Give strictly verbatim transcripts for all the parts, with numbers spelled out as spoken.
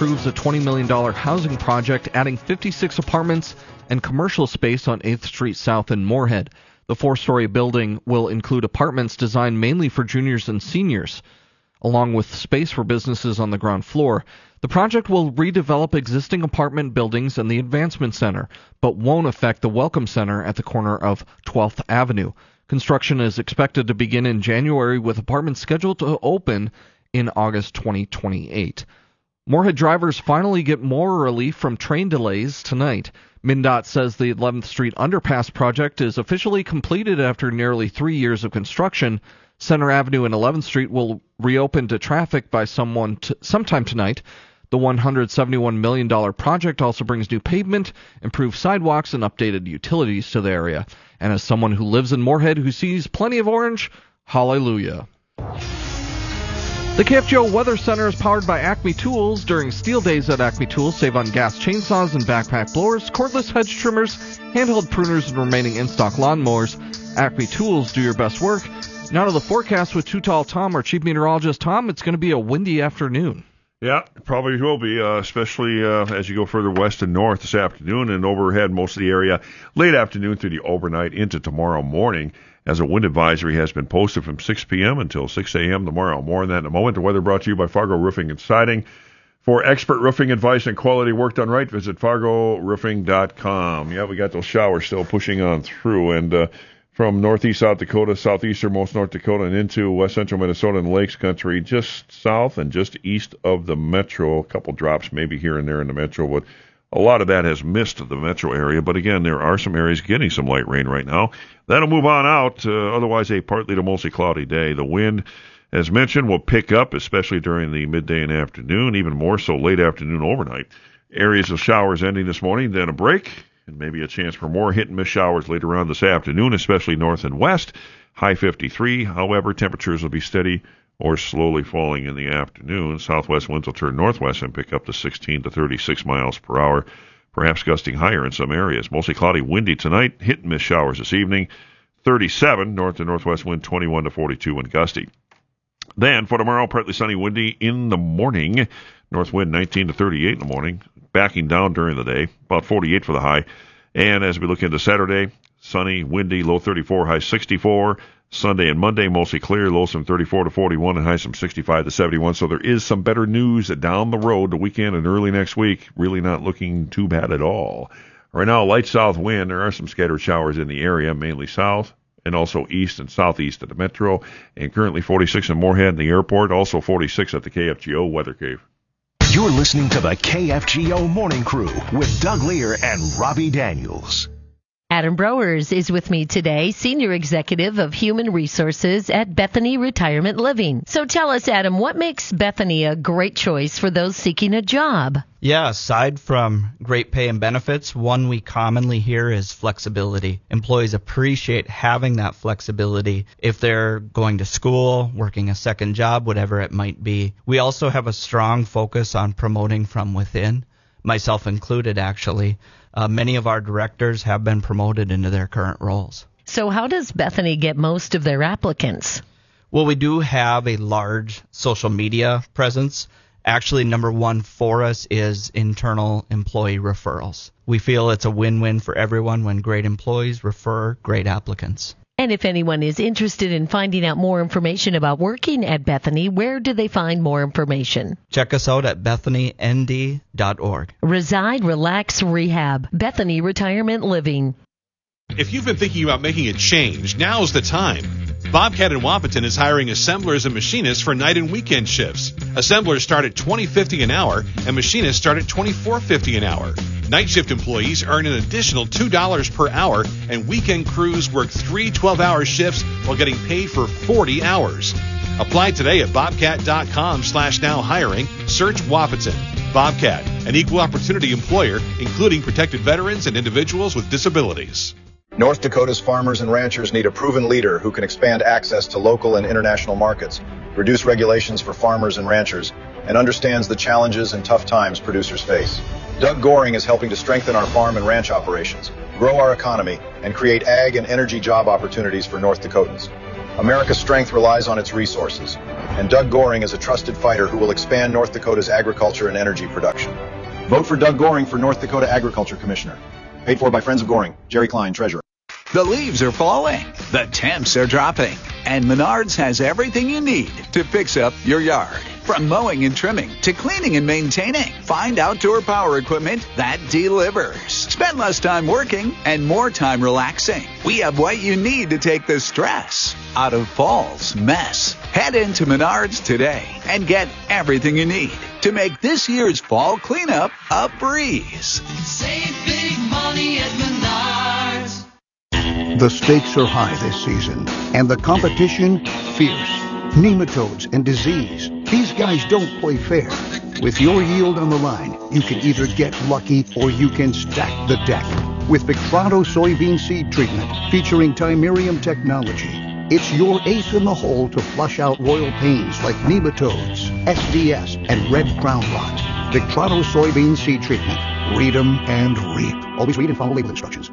approves a twenty million dollars housing project adding fifty-six apartments and commercial space on eighth Street South in Moorhead. The four-story building will include apartments designed mainly for juniors and seniors, along with space for businesses on the ground floor. The project will redevelop existing apartment buildings and the Advancement Center, but won't affect the Welcome Center at the corner of twelfth Avenue. Construction is expected to begin in January, with apartments scheduled to open in August twenty twenty-eight. Moorhead drivers finally get more relief from train delays tonight. MnDOT says the eleventh Street Underpass project is officially completed after nearly three years of construction. Center Avenue and eleventh Street will reopen to traffic by someone t- sometime tonight. The one hundred seventy-one million dollars project also brings new pavement, improved sidewalks, and updated utilities to the area. And as someone who lives in Moorhead who sees plenty of orange, hallelujah. The K F G O Weather Center is powered by Acme Tools. During Steel Days at Acme Tools, save on gas chainsaws and backpack blowers, cordless hedge trimmers, handheld pruners, and remaining in-stock lawnmowers. Acme Tools, do your best work. Now to the forecast with Too Tall Tom, our chief meteorologist. Tom, it's going to be a windy afternoon. Yeah, it probably will be, uh, especially uh, as you go further west and north this afternoon and overhead most of the area late afternoon through the overnight into tomorrow morning, as a wind advisory has been posted from six p.m. until six a.m. tomorrow. More on that in a moment. The weather brought to you by Fargo Roofing and Siding. For expert roofing advice and quality work done right, visit fargo roofing dot com. Yeah, we got those showers still pushing on through, and uh, from northeast South Dakota, southeasternmost North Dakota, and into west central Minnesota and Lakes Country, just south and just east of the metro. A couple drops maybe here and there in the metro, but a lot of that has missed the metro area. But again, there are some areas getting some light rain right now. That'll move on out. Uh, otherwise, a partly to mostly cloudy day. The wind, as mentioned, will pick up, especially during the midday and afternoon, even more so late afternoon overnight. Areas of showers ending this morning, then a break, and maybe a chance for more hit-and-miss showers later on this afternoon, especially north and west. High fifty-three. However, temperatures will be steady or slowly falling in the afternoon. Southwest winds will turn northwest and pick up to sixteen to thirty-six miles per hour, perhaps gusting higher in some areas. Mostly cloudy, windy tonight. Hit-and-miss showers this evening. thirty-seven. North to northwest wind twenty-one to forty-two and gusty. Then for tomorrow, partly sunny, windy in the morning. North wind nineteen to thirty-eight in the morning, backing down during the day, about forty-eight for the high. And as we look into Saturday, sunny, windy, low thirty-four, high sixty-four. Sunday and Monday, mostly clear, lows from thirty-four to forty-one and highs from sixty-five to seventy-one. So there is some better news down the road, the weekend and early next week. Really not looking too bad at all. Right now, light south wind. There are some scattered showers in the area, mainly south and also east and southeast of the metro. And currently forty-six in Moorhead and the airport, also forty-six at the K F G O Weather Cave. You're listening to the K F G O Morning Crew with Doug Lear and Robbie Daniels. Adam Browers is with me today, Senior Executive of Human Resources at Bethany Retirement Living. So tell us, Adam, what makes Bethany a great choice for those seeking a job? Yeah, aside from great pay and benefits, one we commonly hear is flexibility. Employees appreciate having that flexibility if they're going to school, working a second job, whatever it might be. We also have a strong focus on promoting from within, myself included, actually. Uh, many of our directors have been promoted into their current roles. So how does Bethany get most of their applicants? Well, we do have a large social media presence. Actually, number one for us is internal employee referrals. We feel it's a win-win for everyone when great employees refer great applicants. And if anyone is interested in finding out more information about working at Bethany, where do they find more information? Check us out at bethany n d dot org. Reside, Relax, Rehab. Bethany Retirement Living. If you've been thinking about making a change, now's the time. Bobcat in Wapaton is hiring assemblers and machinists for night and weekend shifts. Assemblers start at twenty dollars and fifty cents an hour, and machinists start at twenty-four dollars and fifty cents an hour. Night shift employees earn an additional two dollars per hour, and weekend crews work three twelve-hour shifts while getting paid for forty hours. Apply today at bobcat.com slash now hiring. Search Wapaton. Bobcat, an equal opportunity employer, including protected veterans and individuals with disabilities. North Dakota's farmers and ranchers need a proven leader who can expand access to local and international markets, reduce regulations for farmers and ranchers, and understands the challenges and tough times producers face. Doug Goring is helping to strengthen our farm and ranch operations, grow our economy, and create ag and energy job opportunities for North Dakotans. America's strength relies on its resources, and Doug Goring is a trusted fighter who will expand North Dakota's agriculture and energy production. Vote for Doug Goring for North Dakota Agriculture Commissioner. Paid for by Friends of Goring. Jerry Klein, Treasurer. The leaves are falling, the temps are dropping, and Menards has everything you need to fix up your yard. From mowing and trimming to cleaning and maintaining, find outdoor power equipment that delivers. Spend less time working and more time relaxing. We have what you need to take the stress out of fall's mess. Head into Menards today and get everything you need to make this year's fall cleanup a breeze. Save big money at Menards. The stakes are high this season, and the competition fierce. Nematodes and disease. These guys don't play fair. With your yield on the line, you can either get lucky or you can stack the deck. With Victrano soybean seed treatment featuring Timerium technology, it's your ace in the hole to flush out royal pains like nematodes, S D S, and red crown rot. Victrano soybean seed treatment. Read 'em and reap. Always read and follow label instructions.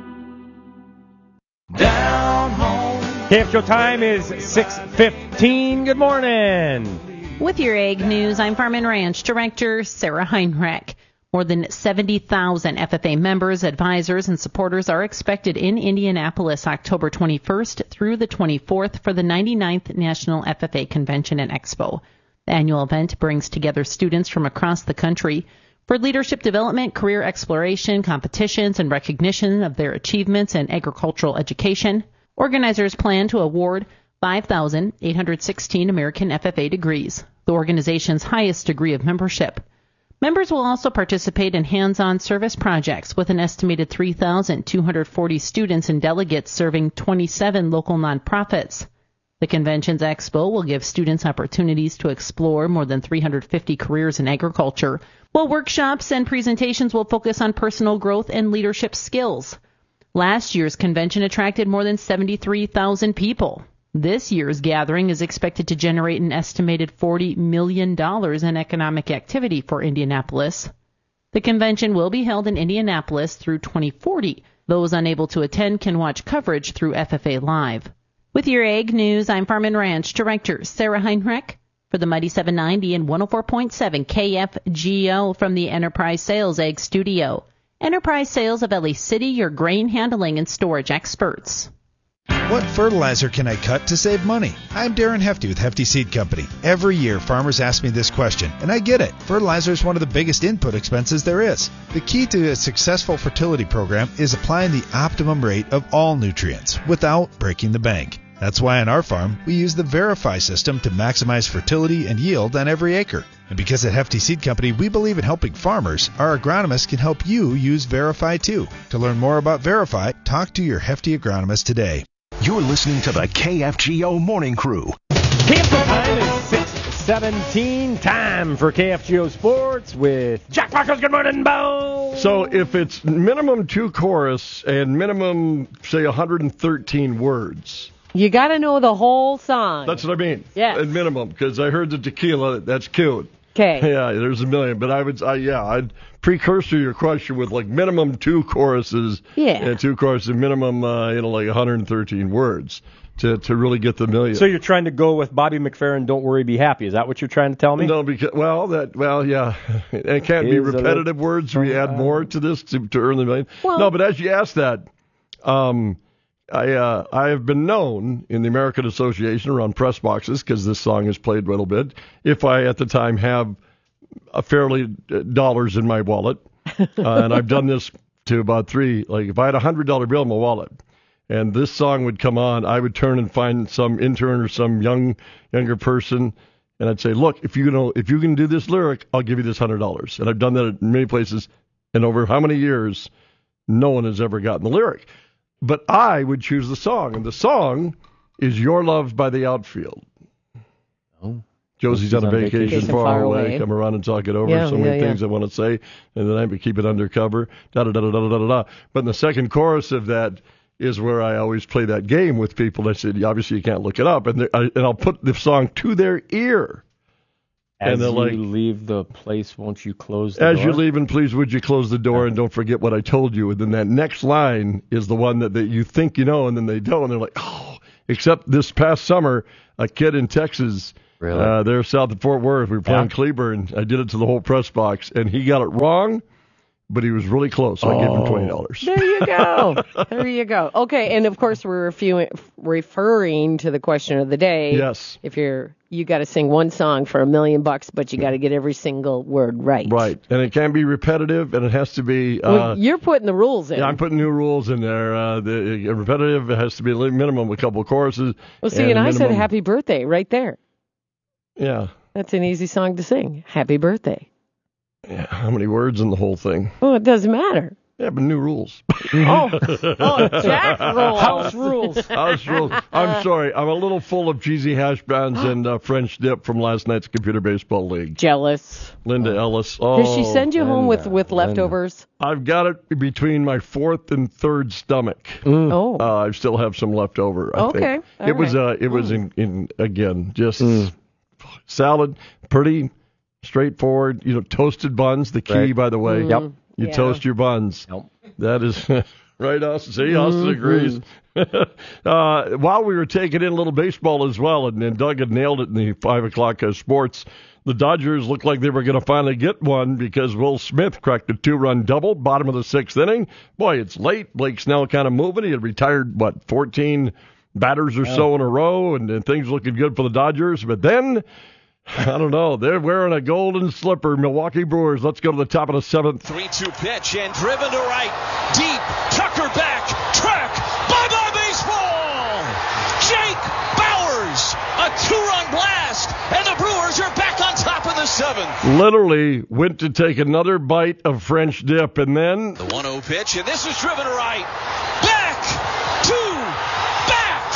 Down home. K F G O time is six fifteen. Good morning. With your Ag News, I'm Farm and Ranch Director Sarah Heinrich. More than seventy thousand F F A members, advisors, and supporters are expected in Indianapolis October twenty-first through the twenty-fourth for the ninety-ninth National F F A Convention and Expo. The annual event brings together students from across the country for leadership development, career exploration, competitions, and recognition of their achievements in agricultural education. Organizers plan to award five thousand eight hundred sixteen American F F A degrees, the organization's highest degree of membership. Members will also participate in hands-on service projects with an estimated three thousand two hundred forty students and delegates serving twenty-seven local nonprofits. The convention's expo will give students opportunities to explore more than three hundred fifty careers in agriculture, while workshops and presentations will focus on personal growth and leadership skills. Last year's convention attracted more than seventy-three thousand people. This year's gathering is expected to generate an estimated forty million dollars in economic activity for Indianapolis. The convention will be held in Indianapolis through twenty forty. Those unable to attend can watch coverage through F F A Live. With your Ag News, I'm Farm and Ranch Director Sarah Heinrich for the Mighty seven ninety and one oh four point seven K F G O from the Enterprise Sales Ag Studio. Enterprise Sales of Ellie City, your grain handling and storage experts. What fertilizer can I cut to save money? I'm Darren Hefty with Hefty Seed Company. Every year, farmers ask me this question, and I get it. Fertilizer is one of the biggest input expenses there is. The key to a successful fertility program is applying the optimum rate of all nutrients without breaking the bank. That's why on our farm, we use the Verify system to maximize fertility and yield on every acre. And because at Hefty Seed Company, we believe in helping farmers, our agronomists can help you use Verify too. To learn more about Verify, talk to your Hefty agronomist today. You're listening to the K F G O Morning Crew. K F G O time is six seventeen. Time for K F G O Sports with Jack Marcos. Good morning, Bo. So if it's minimum two chorus and minimum, say, one hundred thirteen words. You got to know the whole song. That's what I mean. Yeah. At minimum, because I heard the tequila. That's cute. Okay. Yeah, there's a million. But I would, I, yeah, I'd precursor your question with like minimum two choruses. Yeah. And two choruses, minimum, uh, you know, like one hundred thirteen words to, to really get the million. So you're trying to go with Bobby McFerrin, Don't Worry, Be Happy. Is that what you're trying to tell me? No, because, well, that, well, yeah. It can't be repetitive words. We add more to this to, to earn the million. Well, no, but as you asked that, um, I uh, I have been known in the American Association around press boxes, because this song is played a little bit, if I at the time have a fairly dollars in my wallet, uh, and I've done this to about three, like if I had a one hundred dollar bill in my wallet, and this song would come on, I would turn and find some intern or some young younger person, and I'd say, look, if you know if you can do this lyric, I'll give you this one hundred dollars. And I've done that in many places, and over how many years, no one has ever gotten the lyric. But I would choose the song, and the song is Your Love by the Outfield. Oh. Josie's on a vacation, vacation far, far away. away. Come around and talk it over. Yeah, so yeah, many yeah. things I want to say, and then I keep it undercover. Da da da da da da da da. But in the second chorus of that is where I always play that game with people. I said, obviously you can't look it up, and I, and I'll put the song to their ear. As and you like, leave the place, won't you close the as door? As you're leaving, please would you close the door, and don't forget what I told you. And then that next line is the one that, that you think you know, and then they don't, and they're like, oh. Except this past summer, a kid in Texas, Really? uh, there south of Fort Worth, we were playing Yeah. Cleburne. I did it to the whole press box, and he got it wrong, but he was really close, so I gave him twenty dollars. There you go. There you go. Okay, and of course we're refu- referring to the question of the day. Yes. If you're you got to sing one song for a million bucks, but you got to get every single word right. Right, and it can be repetitive, and it has to be. Uh, Well, you're putting the rules in. Yeah, I'm putting new rules in there. Uh, the uh, repetitive, it has to be a minimum of a couple of choruses. Well, see, and, a I said minimum- happy birthday right there. Yeah. That's an easy song to sing. Happy birthday. Yeah. How many words in the whole thing? Well, it doesn't matter. Yeah, but new rules. Oh, oh, Jack rules. House rules. House rules. I'm sorry. I'm a little full of cheesy hash browns and uh, French dip from last night's computer baseball league. Jealous. Linda Ellis. Oh, Did she send you home with, with leftovers? I've got it between my fourth and third stomach. Oh. Uh, I still have some left over. I Okay. think. All It was. right. Uh, it was in, in again just salad, pretty straightforward. You know, toasted buns. The key, Right. by the way. Yep. You Yeah. toast your buns. Yep. That is right, Austin. See, Austin agrees. uh, while we were taking in a little baseball as well, and, and Doug had nailed it in the five o'clock uh, sports, the Dodgers looked like they were going to finally get one because Will Smith cracked a two-run double, bottom of the sixth inning. Boy, it's late. Blake Snell kind of moving. He had retired, what, fourteen batters or so in a row, and, and things looking good for the Dodgers. But then, I don't know, they're wearing a golden slipper. Milwaukee Brewers, let's go to the top of the seventh. three two pitch and driven to right. Deep. Tucker back. Track. Bye-bye baseball. Jake Bowers. A two-run blast. And the Brewers are back on top of the seventh. Literally went to take another bite of French dip, and then The one oh pitch, and this is driven to right. Back. Two. Back.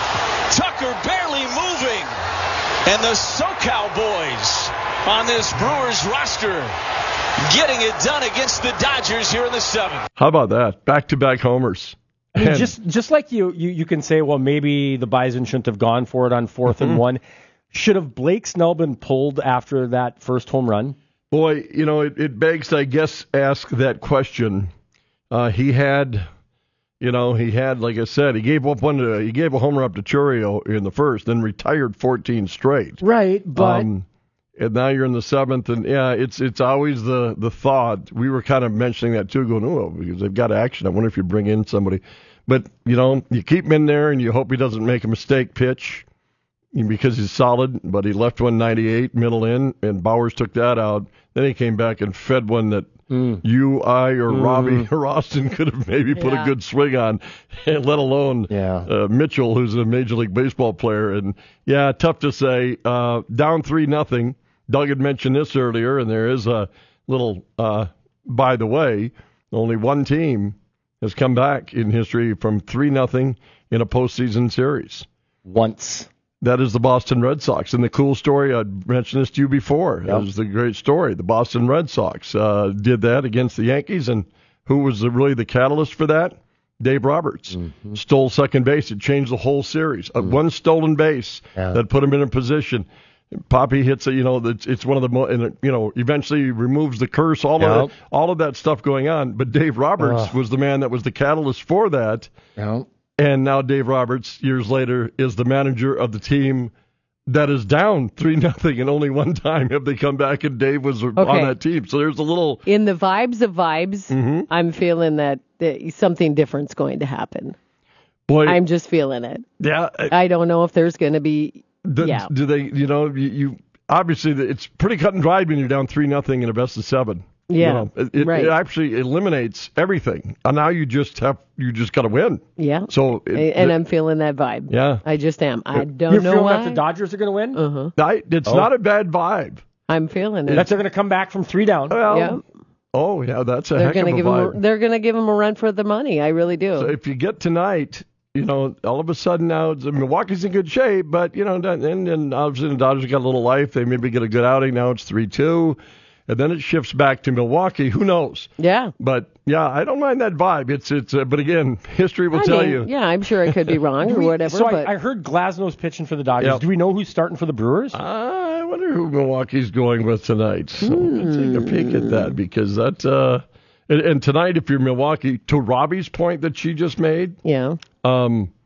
Tucker barely moving. And the SoCal boys on this Brewers roster getting it done against the Dodgers here in the seventh. how about that? Back-to-back homers. I mean, And- just just like you, you, you can say, well, maybe the Bison shouldn't have gone for it on fourth and one. Should have Blake Snell been pulled after that first home run? Boy, you know, it, it begs to, I guess, ask that question. Uh, he had, you know, he had, like I said, he gave up one to, he gave a homer up to Churio in the first, then retired fourteen straight. Right, but Um, and now you're in the seventh, and yeah, it's it's always the the thought. We were kind of mentioning that too, going, oh, because they've got action. I wonder if you bring in somebody, but you know, you keep him in there, and you hope he doesn't make a mistake pitch because he's solid. But he left one ninety-eight middle in, and Bowers took that out. Then he came back and fed one that you, I, or Robbie or Austin could have maybe put Yeah. a good swing on, let alone Yeah. uh, Mitchell, who's a Major League Baseball player. And yeah, tough to say. Uh, down three nothing. Doug had mentioned this earlier, and there is a little, uh, by the way, only one team has come back in history from three nothing in a postseason series. once. That is the Boston Red Sox. And the cool story, I mentioned this to you before. Yep. That was the great story. The Boston Red Sox uh, did that against the Yankees, and who was the, really the catalyst for that? Dave Roberts. Mm-hmm. Stole second base. It changed the whole series. Uh, one stolen base Yeah. that put him in a position. Poppy hits it, you know, it's, it's one of the, mo- and it, you know, eventually removes the curse, all Yep. of that, all of that stuff going on. But Dave Roberts Ugh. was the man that was the catalyst for that. Yeah. And now Dave Roberts, years later, is the manager of the team that is down three nothing, and only one time have they come back and Dave was on Okay. that team. So there's a little. In the vibes of vibes, Mm-hmm. I'm feeling that, that something different's going to happen. Boy, I'm just feeling it. yeah. uh, I don't know if there's going to be. the- yeah. Do they? You know, you, you obviously the- it's pretty cut and dry when you're down three nothing in a best of seven. You Yeah, know, it, it, right. it actually eliminates everything. And now you just have you just got to win. Yeah. So it, and it- I'm feeling that vibe. Yeah. I just am. I don't You're know feeling why. that the Dodgers are going to win? uh-huh. I, it's Oh. not a bad vibe. I'm feeling it. That they're going to come back from three down. Well, Yeah. Oh yeah, that's a They're heck going to of a give vibe. him. They're going to give him a run for the money. I really do. So if you get tonight, you know, all of a sudden now it's, Milwaukee's in good shape, but, you know, and, and obviously the Dodgers got a little life. They maybe get a good outing. Now it's three two. And then it shifts back to Milwaukee. Who knows? yeah. But, yeah, I don't mind that vibe. It's, it's. Uh, but, again, history will I tell mean, you. Yeah, I'm sure I could be wrong Do or we- whatever. So but I, I heard Glasnow's pitching for the Dodgers. Yep. Do we know who's starting for the Brewers? I wonder who Milwaukee's going with tonight. So let's take a peek at that because that. Uh, and, and tonight, if you're Milwaukee, to Robbie's point that she just made, yeah. um,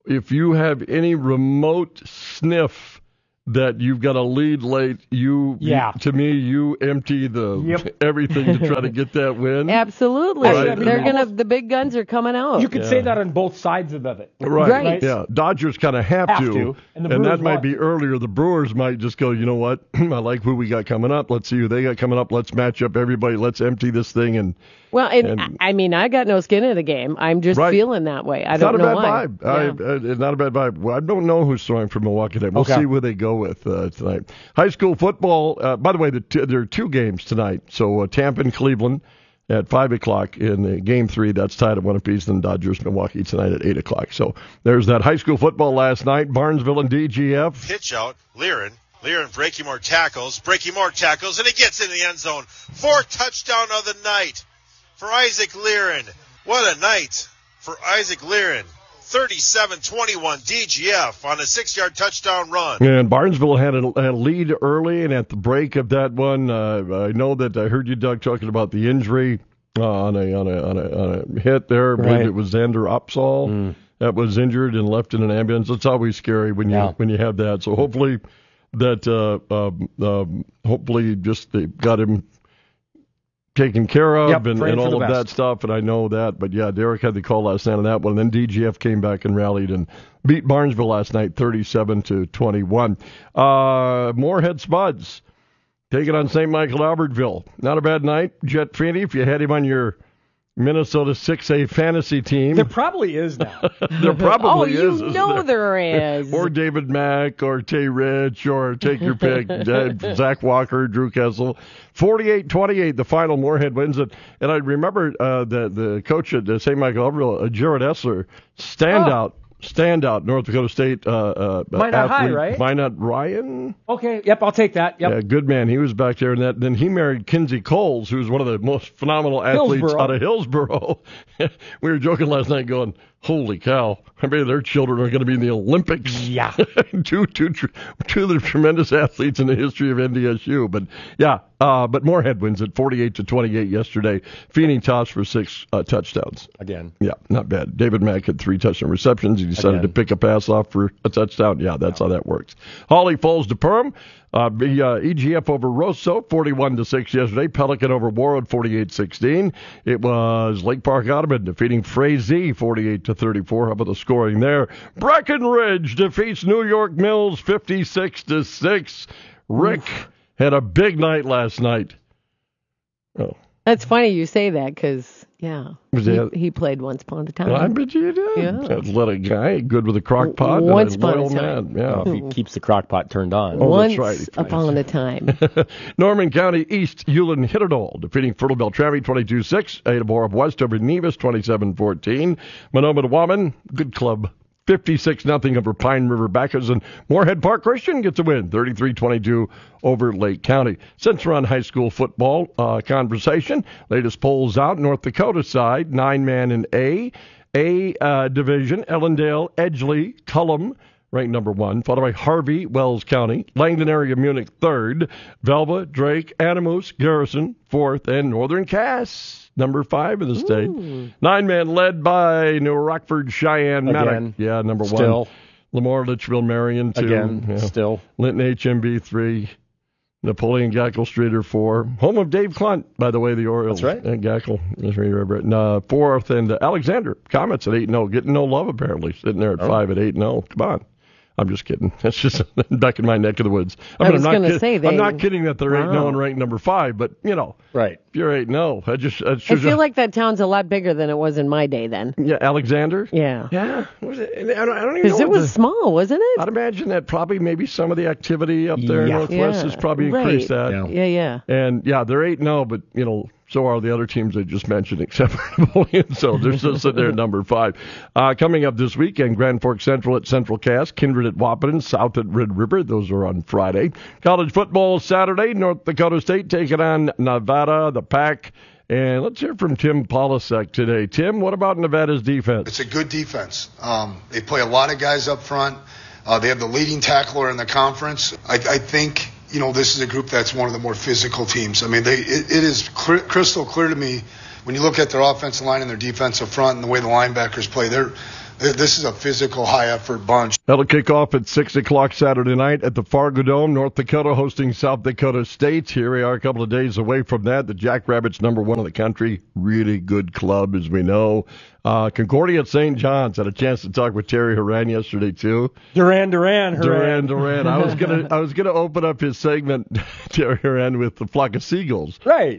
if you have any remote sniff that you've got a lead late, you, yeah. you to me, you empty the yep. everything to try to get that win. Absolutely. Right. They're gonna the big guns are coming out. You could yeah. say that on both sides of it. Right. right. Yeah. Dodgers kind of have, have to. to. And, and that might won. be earlier. The Brewers might just go, you know what? I like who we got coming up. Let's see who they got coming up. Let's match up everybody. Let's empty this thing. And Well, and, and I mean, I got no skin in the game. I'm just right. feeling that way. I it's don't not know a bad why. vibe. Yeah. I, I, not a bad vibe. Well, I don't know who's throwing for Milwaukee tonight. We'll okay. see where they go with uh, tonight. High school football. Uh, by the way, the t- there are two games tonight. So uh, Tampa and Cleveland at five o'clock in uh, game three. That's tied at one apiece. Then Dodgers Milwaukee tonight at eight o'clock. So there's that high school football last night. Barnesville and D G F. Pitch out. Liren. Liren breaking more tackles. Breaking more tackles. And he gets in the end zone. Fourth touchdown of the night for Isaac Liren. What a night for Isaac Liren. thirty-seven twenty-one D G F on a six-yard touchdown run. And Barnesville had a, had a lead early, and at the break of that one, uh, I know that I heard you, Doug, talking about the injury uh, on, a, on, a, on, a, on a hit there. I believe right. it was Xander Upsall mm. that was injured and left in an ambulance. It's always scary when you yeah. when you have that. So hopefully that uh, um, um, hopefully just they got him taken care of yep, and, and all of best. that stuff, and I know that. But, yeah, Derek had the call last night on that one. And then D G F came back and rallied and beat Barnesville last night thirty-seven to twenty-one. Uh, Moorhead Spuds taking on Saint Michael Albertville. Not a bad night. Jet Feeney, if you had him on your Minnesota six A fantasy team. There probably is now. There probably oh, is. you know there? there is. Or David Mack, or Tay Rich, or take your pick. Zach Walker, Drew Kessel. forty-eight twenty-eight, the final. Moorhead wins it. And I remember uh, the, the coach at Saint Michael Albertville, uh, Jared Essler, standout. Oh. Standout North Dakota State uh, uh, Minot athlete. High, right? Minot Ryan? Okay, yep, I'll take that. Yep. Yeah, good man. He was back there. And that, then he married Kinsey Coles, who's one of the most phenomenal athletes Hillsboro. out of Hillsboro. We were joking last night going, holy cow, I mean, their children are going to be in the Olympics. Yeah. two, two, two of the tremendous athletes in the history of N D S U. But, yeah, uh, but Moorhead wins it forty-eight to twenty-eight yesterday. Feeney tossed for six uh, touchdowns. Again. Yeah, not bad. David Mack had three touchdown receptions. He decided Again. to pick a pass off for a touchdown. Yeah, that's yeah. how that works. Holly Falls to Perm. Uh, the, uh, E G F over Rosso, forty-one to six yesterday. Pelican over Warroad, forty-eight sixteen. It was Lake Park Ottoman defeating Frazee, forty-eight to thirty-four. How about the scoring there? Breckenridge defeats New York Mills, fifty-six to six. Rick Oof. had a big night last night. Oh. That's funny you say that because, yeah, Was he, that, he played Once Upon a Time. Well, I bet you did. Yeah. Athletic guy, good with a crock pot. Once and a upon loyal a time. Man. Yeah. Well, if he keeps the crock pot turned on. Oh, Once that's right. upon a time. Norman County East, Hewlin Hitterdall defeating Fertile Beltrami twenty-two six. Ada Borup West over Nevis twenty-seven fourteen. Monoma to Waman, good club. fifty-six nothing over Pine River Bacchus, and Moorhead Park Christian gets a win, thirty-three twenty-two over Lake County. Since we're on high school football uh, conversation, latest polls out. North Dakota side, nine-man in A. A uh, division, Ellendale, Edgeley, Cullum, ranked number one, followed by Harvey, Wells County, Langdon area, Munich, third, Velva, Drake, Anamoose, Garrison, fourth, and Northern Cass, number five in the state. Ooh. Nine-man led by New Rockford, Cheyenne, Maddox. Yeah, number still. one. Lemoore, Litchfield, Marion, two. Again, yeah. still. Linton, H M B, three. Napoleon, Gackle, Streeter, four. Home of Dave Clunt, by the way, the Orioles. That's right. And Gackle, and, uh, fourth. And uh, Alexander, Comets at eight and oh, getting no love, apparently. Sitting there at oh. five at eight and oh. Come on. I'm just kidding. That's just back in my neck of the woods. I, I mean, was I'm not going to say they... I'm not kidding that they're wow. eight and oh and ranked number five, but, you know. Right. If you're eight and oh, I just... I, I feel like that town's a lot bigger than it was in my day then. Yeah, Alexander? Yeah. Yeah. Was it, I, don't, I don't even know. Because it was the, small, wasn't it? I'd imagine that probably maybe some of the activity up there yeah. in Northwest yeah. has probably right. increased that. Yeah. yeah, yeah. And, yeah, they're eight and oh, but, you know, so are the other teams I just mentioned, except for Napoleon. So they're still sitting there at number five. Uh, coming up this weekend, Grand Forks Central at Central Cass, Kindred at Wahpeton, South at Red River. Those are on Friday. College football Saturday, North Dakota State taking on Nevada, the Pack. And let's hear from Tim Polasek today. Tim, what about Nevada's defense? It's a good defense. Um, they play a lot of guys up front. Uh, they have the leading tackler in the conference. I, I think... You know, this is a group that's one of the more physical teams. I mean, they it, it is clear, crystal clear to me when you look at their offensive line and their defensive front and the way the linebackers play. They're This is a physical, high-effort bunch. That'll kick off at six o'clock Saturday night at the Fargo Dome. North Dakota hosting South Dakota State. Here we are a couple of days away from that. The Jackrabbits, number one in the country. Really good club, as we know. Uh, Concordia at Saint John's. Had a chance to talk with Terry Horan yesterday, too. Duran, Duran, Duran, Horan. Duran. I was gonna, I was gonna open up his segment, Terry Horan, with the flock of seagulls. Right.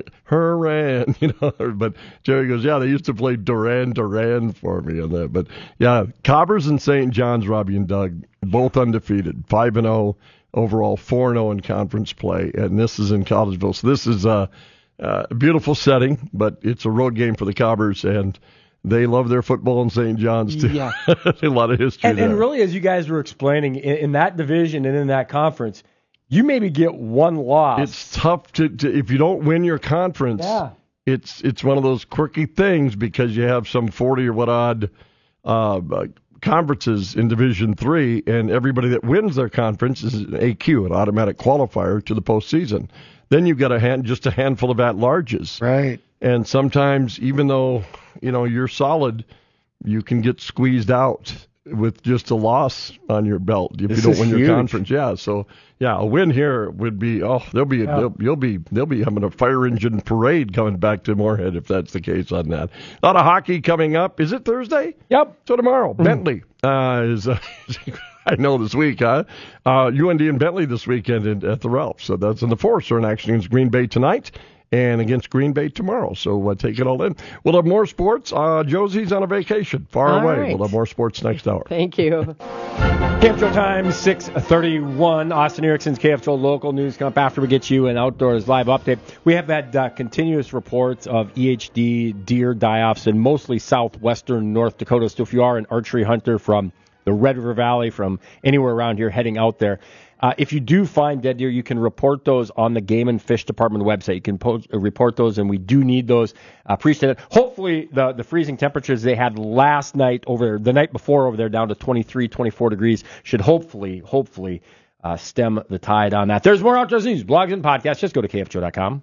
Horan, you know. But Terry goes, yeah, they used to play Duran, Duran for me on that. But yeah, Cobbers and Saint John's, Robbie and Doug, both undefeated, five and zero overall, four and zero in conference play, and this is in Collegeville. So this is a, a beautiful setting, but it's a road game for the Cobbers, and they love their football in Saint John's too. Yeah. A lot of history And, there. and really, as you guys were explaining, in, in that division and in that conference, you maybe get one loss. It's tough to, to if you don't win your conference. Yeah. It's it's one of those quirky things because you have some forty or what odd uh, conferences in Division Three, and everybody that wins their conference is an A Q, an automatic qualifier to the postseason. Then you've got a hand, just a handful of at-larges. Right. And sometimes, even though you know you're solid, you can get squeezed out with just a loss on your belt if This you don't is win huge. your conference. Yeah, so yeah, a win here would be oh, they'll be Yeah. they'll, you'll be they'll be having a fire engine parade coming back to Moorhead if that's the case on that. A lot of hockey coming up. Is it Thursday? Yep. So tomorrow, Bentley uh, is. Uh, I know this week, huh? Uh, U N D and Bentley this weekend in, at the Ralph. So that's in the fourth. So in action against Green Bay tonight and against Green Bay tomorrow. So uh, take it all in. We'll have more sports. Uh, Josie's on a vacation far All away. right. We'll have more sports next hour. Thank you. K F J O time, six thirty-one. Austin Erickson's K F J O local news come up after we get you an outdoors live update. We have had uh, continuous reports of E H D deer die-offs in mostly southwestern North Dakota. So if you are an archery hunter from the Red River Valley, from anywhere around here heading out there, uh, if you do find dead deer, you can report those on the Game and Fish Department website. You can post, uh, report those, and we do need those. Uh, appreciate it. Hopefully, the, the freezing temperatures they had last night over the night before over there down to twenty-three, twenty-four degrees should hopefully, hopefully uh, stem the tide on that. There's more outdoors news, blogs, and podcasts. Just go to K F J O dot com.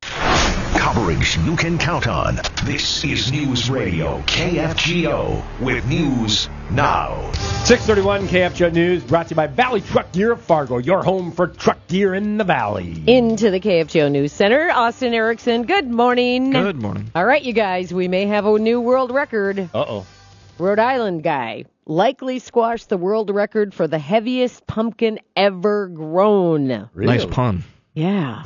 Coverage you can count on. This is News Radio K F G O with News Now. six thirty-one K F J O News brought to you by Valley Truck Gear of Fargo, your home for truck gear in the valley. Into the K F J O News Center, Austin Erickson. Good morning. Good morning. All right, you guys, we may have a new world record. Uh-oh. Rhode Island guy likely squashed the world record for the heaviest pumpkin ever grown. Really? Nice pun. Yeah.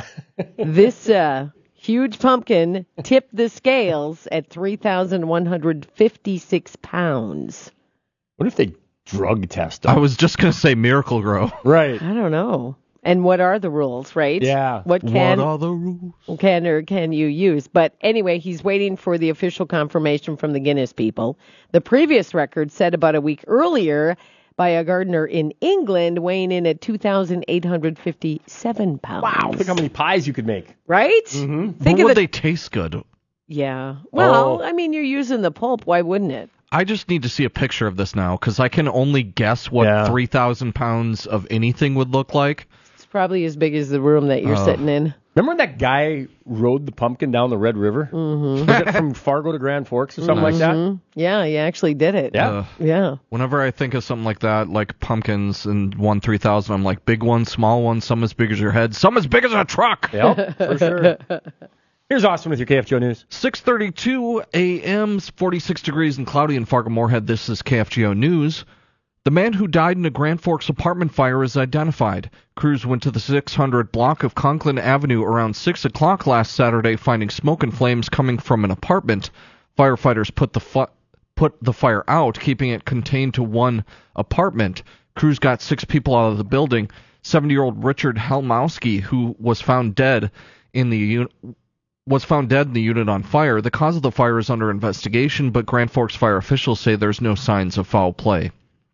This uh, huge pumpkin tipped the scales at three thousand one hundred fifty-six pounds. What if they drug test them? I was just going to say Miracle Grow. Right. I don't know. And what are the rules, right? Yeah. What can What are the rules? can or can you use? But anyway, he's waiting for the official confirmation from the Guinness people. The previous record set about a week earlier by a gardener in England, weighing in at two thousand eight hundred fifty-seven pounds. Wow, think how many pies you could make. Right? Mm-hmm. Think but of would the... they taste good? Yeah. Well, Oh. I mean, you're using the pulp. Why wouldn't it? I just need to see a picture of this now, because I can only guess what Yeah. three thousand pounds of anything would look like. It's probably as big as the room that you're Oh. sitting in. Remember when that guy rode the pumpkin down the Red River? Mm-hmm. Was it from Fargo to Grand Forks or something like that? Mhm. Yeah, you actually did it. Yeah. Uh, Yeah. Whenever I think of something like that, like pumpkins and one three thousand, I'm like, big one, small one, some as big as your head, some as big as a truck. Yep, for sure. Here's Austin with your K F J O News. six thirty-two a.m., forty-six degrees and cloudy in Fargo Moorhead. This is K F G O News. The man who died in a Grand Forks apartment fire is identified. Crews went to the six hundred block of Conklin Avenue around six o'clock last Saturday, finding smoke and flames coming from an apartment. Firefighters put the fu- put the fire out, keeping it contained to one apartment. Crews got six people out of the building. seventy-year-old Richard Helmowski, who was found dead in the unit, was found dead in the unit on fire. The cause of the fire is under investigation, but Grand Forks fire officials say there's no signs of foul play.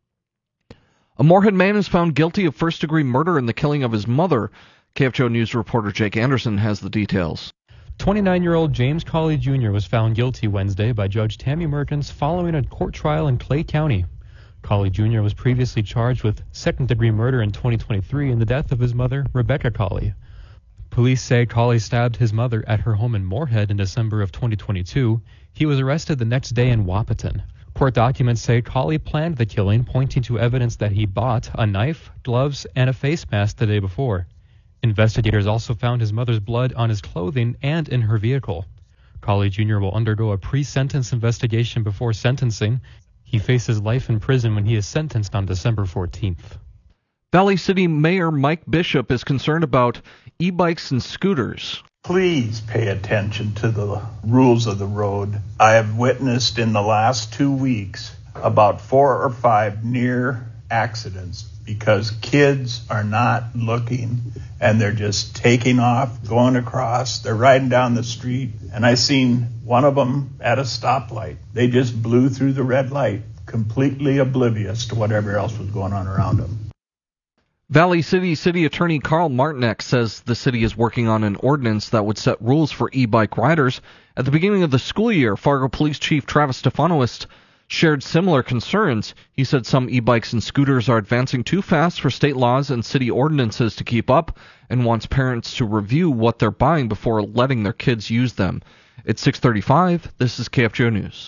A Moorhead man is found guilty of first-degree murder in the killing of his mother. K F J O News reporter Jake Anderson has the details. twenty-nine-year-old James Colley Junior was found guilty Wednesday by Judge Tammy Merkins following a court trial in Clay County. Colley Junior was previously charged with second-degree murder in twenty twenty-three in the death of his mother, Rebecca Colley. Police say Colley stabbed his mother at her home in Moorhead in December of twenty twenty-two. He was arrested the next day in Wahpeton. Court documents say Colley planned the killing, pointing to evidence that he bought a knife, gloves, and a face mask the day before. Investigators also found his mother's blood on his clothing and in her vehicle. Colley Junior will undergo a pre-sentence investigation before sentencing. He faces life in prison when he is sentenced on December fourteenth. Valley City Mayor Mike Bishop is concerned about e-bikes and scooters. Please pay attention to the rules of the road. I have witnessed in the last two weeks about four or five near accidents because kids are not looking and they're just taking off, going across. They're riding down the street. And I seen one of them at a stoplight. They just blew through the red light, completely oblivious to whatever else was going on around them. Valley City City Attorney Carl Martinek says the city is working on an ordinance that would set rules for e-bike riders. At the beginning of the school year, Fargo Police Chief Travis Stefanowicz shared similar concerns. He said some e-bikes and scooters are advancing too fast for state laws and city ordinances to keep up, and wants parents to review what they're buying before letting their kids use them. It's six thirty-five. This is K F G O News.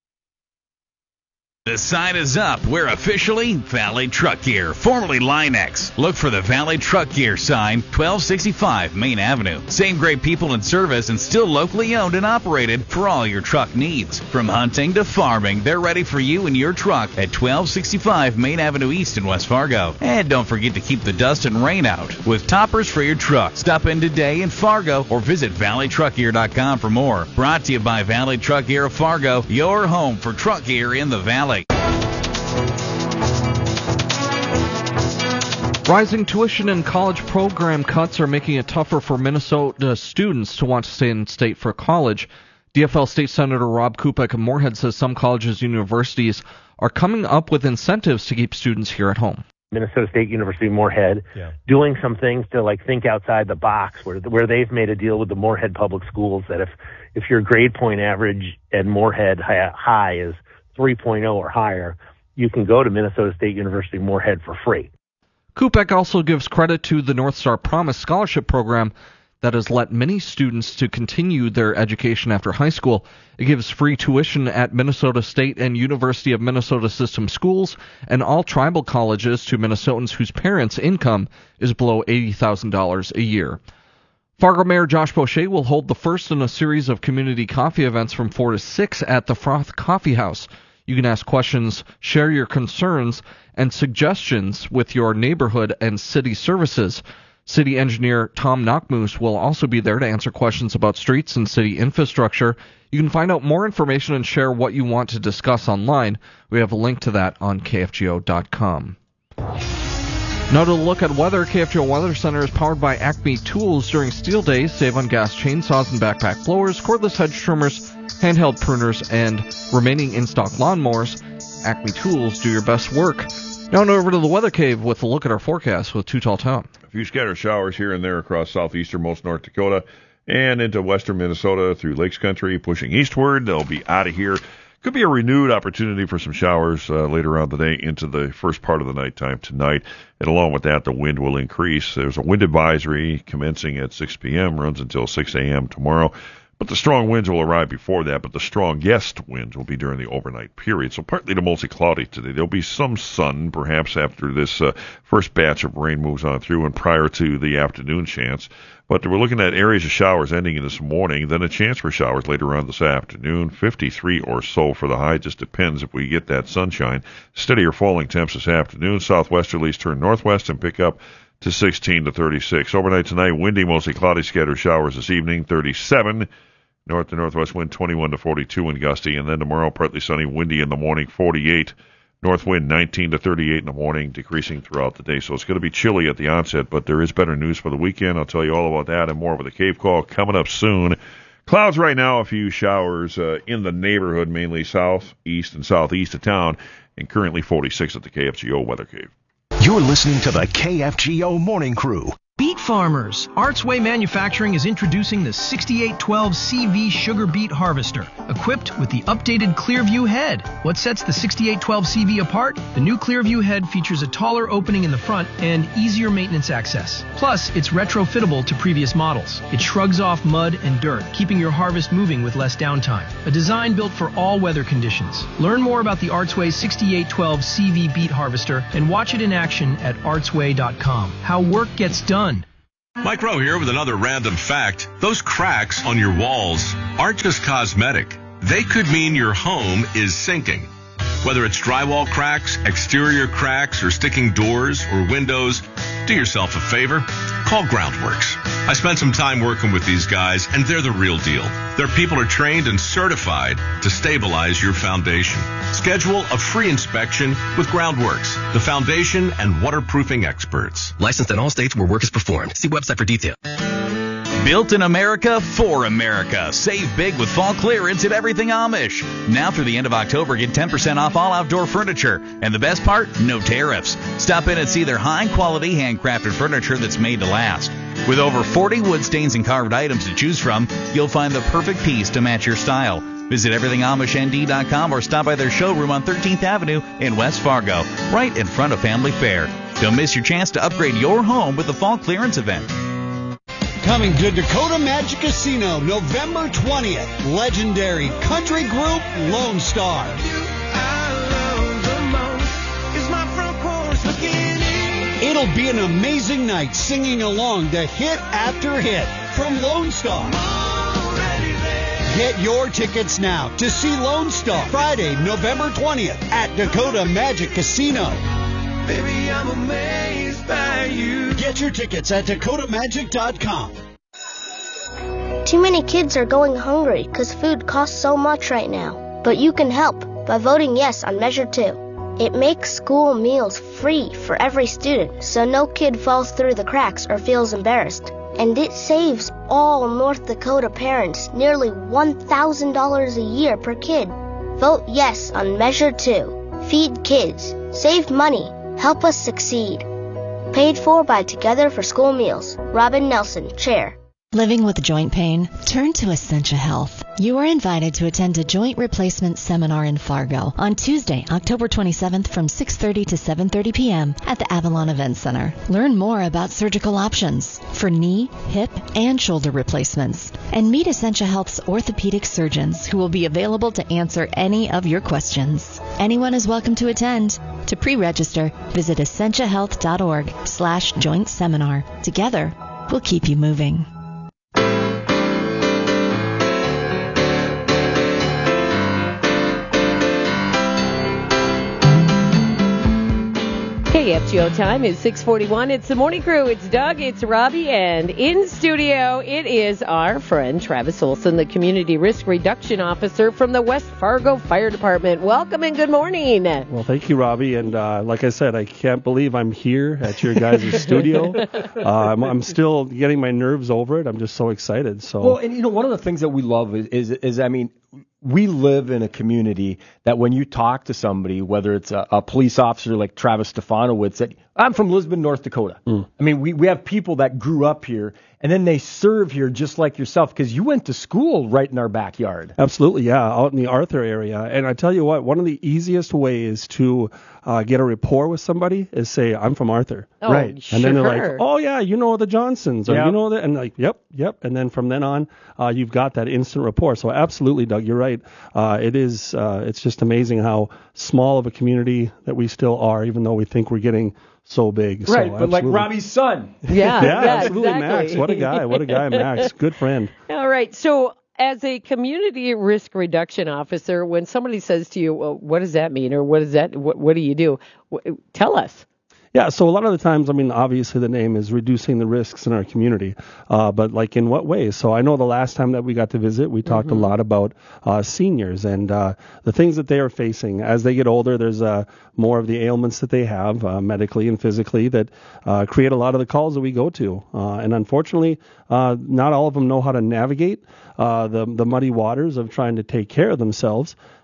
The sign is up. We're officially Valley Truck Gear, formerly Linex. Look for the Valley Truck Gear sign, twelve sixty-five Main Avenue. Same great people in service and still locally owned and operated for all your truck needs. From hunting to farming, they're ready for you and your truck at twelve sixty-five Main Avenue East in West Fargo. And don't forget to keep the dust and rain out with toppers for your truck. Stop in today in Fargo or visit valley truck gear dot com for more. Brought to you by Valley Truck Gear of Fargo, your home for truck gear in the Valley. Rising tuition and college program cuts are making it tougher for Minnesota students to want to stay in state for college. D F L State Senator Rob Kupek of Moorhead says some colleges and universities are coming up with incentives to keep students here at home. Minnesota State University Moorhead yeah. doing some things to like think outside the box, where where they've made a deal with the Moorhead Public Schools that if if your grade point average at Moorhead high is three point oh or higher, you can go to Minnesota State University Moorhead for free. Kupek also gives credit to the North Star Promise Scholarship Program that has let many students to continue their education after high school. It gives free tuition at Minnesota State and University of Minnesota System schools and all tribal colleges to Minnesotans whose parents' income is below eighty thousand dollars a year. Fargo Mayor Josh Boucher will hold the first in a series of community coffee events from four to six at the Froth Coffee House. You can ask questions, share your concerns, and suggestions with your neighborhood and city services. City engineer Tom Knockmoose will also be there to answer questions about streets and city infrastructure. You can find out more information and share what you want to discuss online. We have a link to that on K F G O dot com. Now to look at weather, K F G O Weather Center is powered by Acme Tools. During Steel Days, save on gas chainsaws and backpack blowers, cordless hedge trimmers, handheld pruners, and remaining in-stock lawnmowers. Acme Tools, do your best work. Now over to the Weather Cave with a look at our forecast with Too Tall Tom. A few scattered showers here and there across southeasternmost North Dakota and into western Minnesota through Lakes Country, pushing eastward. They'll be out of here. Could be a renewed opportunity for some showers uh, later on the day into the first part of the nighttime tonight. And along with that, the wind will increase. There's a wind advisory commencing at six p.m., runs until six a.m. tomorrow. But the strong winds will arrive before that, but the strongest winds will be during the overnight period. So partly to mostly cloudy today. There'll be some sun, perhaps after this uh, first batch of rain moves on through and prior to the afternoon chance. But we're looking at areas of showers ending in this morning, then a chance for showers later on this afternoon. fifty-three or so for the high. Just depends if we get that sunshine. Steadier falling temps this afternoon. Southwesterlies turn northwest and pick up to sixteen to thirty-six. Overnight tonight, windy, mostly cloudy, scattered showers this evening, thirty-seven. North to northwest wind twenty-one to forty-two and gusty. And then tomorrow, partly sunny, windy in the morning, forty-eight. North wind nineteen to thirty-eight in the morning, decreasing throughout the day. So it's going to be chilly at the onset, but there is better news for the weekend. I'll tell you all about that and more with the Cave Call coming up soon. Clouds right now, a few showers uh, in the neighborhood, mainly south, east, and southeast of town, and currently forty-six at the K F G O Weather Cave. You're listening to the K F G O Morning Crew. Beach Farmers, Artsway Manufacturing is introducing the sixty-eight twelve C V Sugar Beet Harvester, equipped with the updated Clearview head. What sets the sixty-eight twelve C V apart? The new Clearview head features a taller opening in the front and easier maintenance access. Plus, it's retrofittable to previous models. It shrugs off mud and dirt, keeping your harvest moving with less downtime. A design built for all weather conditions. Learn more about the Artsway sixty-eight twelve C V Beet Harvester and watch it in action at artsway dot com. How work gets done. Mike Rowe here with another random fact. Those cracks on your walls aren't just cosmetic. They could mean your home is sinking. Whether it's drywall cracks, exterior cracks, or sticking doors or windows, do yourself a favor. Call Groundworks. I spent some time working with these guys, and they're the real deal. Their people are trained and certified to stabilize your foundation. Schedule a free inspection with Groundworks, the foundation and waterproofing experts. Licensed in all states where work is performed. See website for details. Built in America for America. Save big with fall clearance at Everything Amish. Now through the end of October, get ten percent off all outdoor furniture. And the best part, no tariffs. Stop in and see their high-quality handcrafted furniture that's made to last. With over forty wood stains and carved items to choose from, you'll find the perfect piece to match your style. Visit everything amish n d dot com or stop by their showroom on thirteenth Avenue in West Fargo, right in front of Family Fair. Don't miss your chance to upgrade your home with the fall clearance event. Coming to Dakota Magic Casino November twentieth. Legendary country group Lone Star. It'll be an amazing night singing along to hit after hit from Lone Star. Get your tickets now to see Lone Star Friday, November twentieth at Dakota Magic Casino. Baby, I'm amazed by you. Get your tickets at dakota magic dot com. Too many kids are going hungry because food costs so much right now. But you can help by voting yes on Measure two. It makes school meals free for every student, so no kid falls through the cracks or feels embarrassed. And it saves all North Dakota parents nearly one thousand dollars a year per kid. Vote yes on Measure two. Feed kids. Save money. Help us succeed. Paid for by Together for School Meals. Robin Nelson, Chair. Living with joint pain? Turn to Essentia Health. You are invited to attend a joint replacement seminar in Fargo on Tuesday, October twenty-seventh from six thirty to seven thirty p.m. at the Avalon Event Center. Learn more about surgical options for knee, hip, and shoulder replacements. And meet Essentia Health's orthopedic surgeons who will be available to answer any of your questions. Anyone is welcome to attend. To pre-register, visit essentiahealth.org slash joint seminar. Together, we'll keep you moving. K F G O time is six forty-one. It's the morning crew. It's Doug, it's Robbie, and in studio it is our friend Travis Olson, the Community Risk Reduction Officer from the West Fargo Fire Department. Welcome and good morning. Well, thank you, Robbie. And uh, like I said, I can't believe I'm here at your guys' studio. Uh, I'm, I'm still getting my nerves over it. I'm just so excited. So, well, and you know, one of the things that we love is, is, is I mean, we live in a community that when you talk to somebody, whether it's a, a police officer like Travis Stefanowitz, that I'm from Lisbon, North Dakota. Mm. I mean, we, we have people that grew up here and then they serve here just like yourself because you went to school right in our backyard. Absolutely, yeah, out in the Arthur area. And I tell you what, one of the easiest ways to uh, get a rapport with somebody is say, I'm from Arthur. Oh, right. Sure. And then they're like, oh, yeah, you know the Johnsons, or yep. you know that. And like, yep, yep. And then from then on, uh, you've got that instant rapport. So absolutely, Doug, you're right. Uh, it is, uh, it's just amazing how small of a community that we still are, even though we think we're getting so big. Right, so, but like Robbie's son. Yeah, yeah, yeah, absolutely, exactly. Max. What a guy. What a guy, Max. Good friend. All right. So as a community risk reduction officer, when somebody says to you, well, what does that mean? Or what is that? What, what do you do? Tell us. Yeah, so a lot of the times, I mean, obviously the name is reducing the risks in our community, uh, but like in what ways? So I know the last time that we got to visit, we talked mm-hmm. a lot about uh, seniors and uh, the things that they are facing. As they get older, there's uh, more of the ailments that they have uh, medically and physically that uh, create a lot of the calls that we go to. Uh, and unfortunately, uh, not all of them know how to navigate uh, the, the muddy waters of trying to take care of themselves.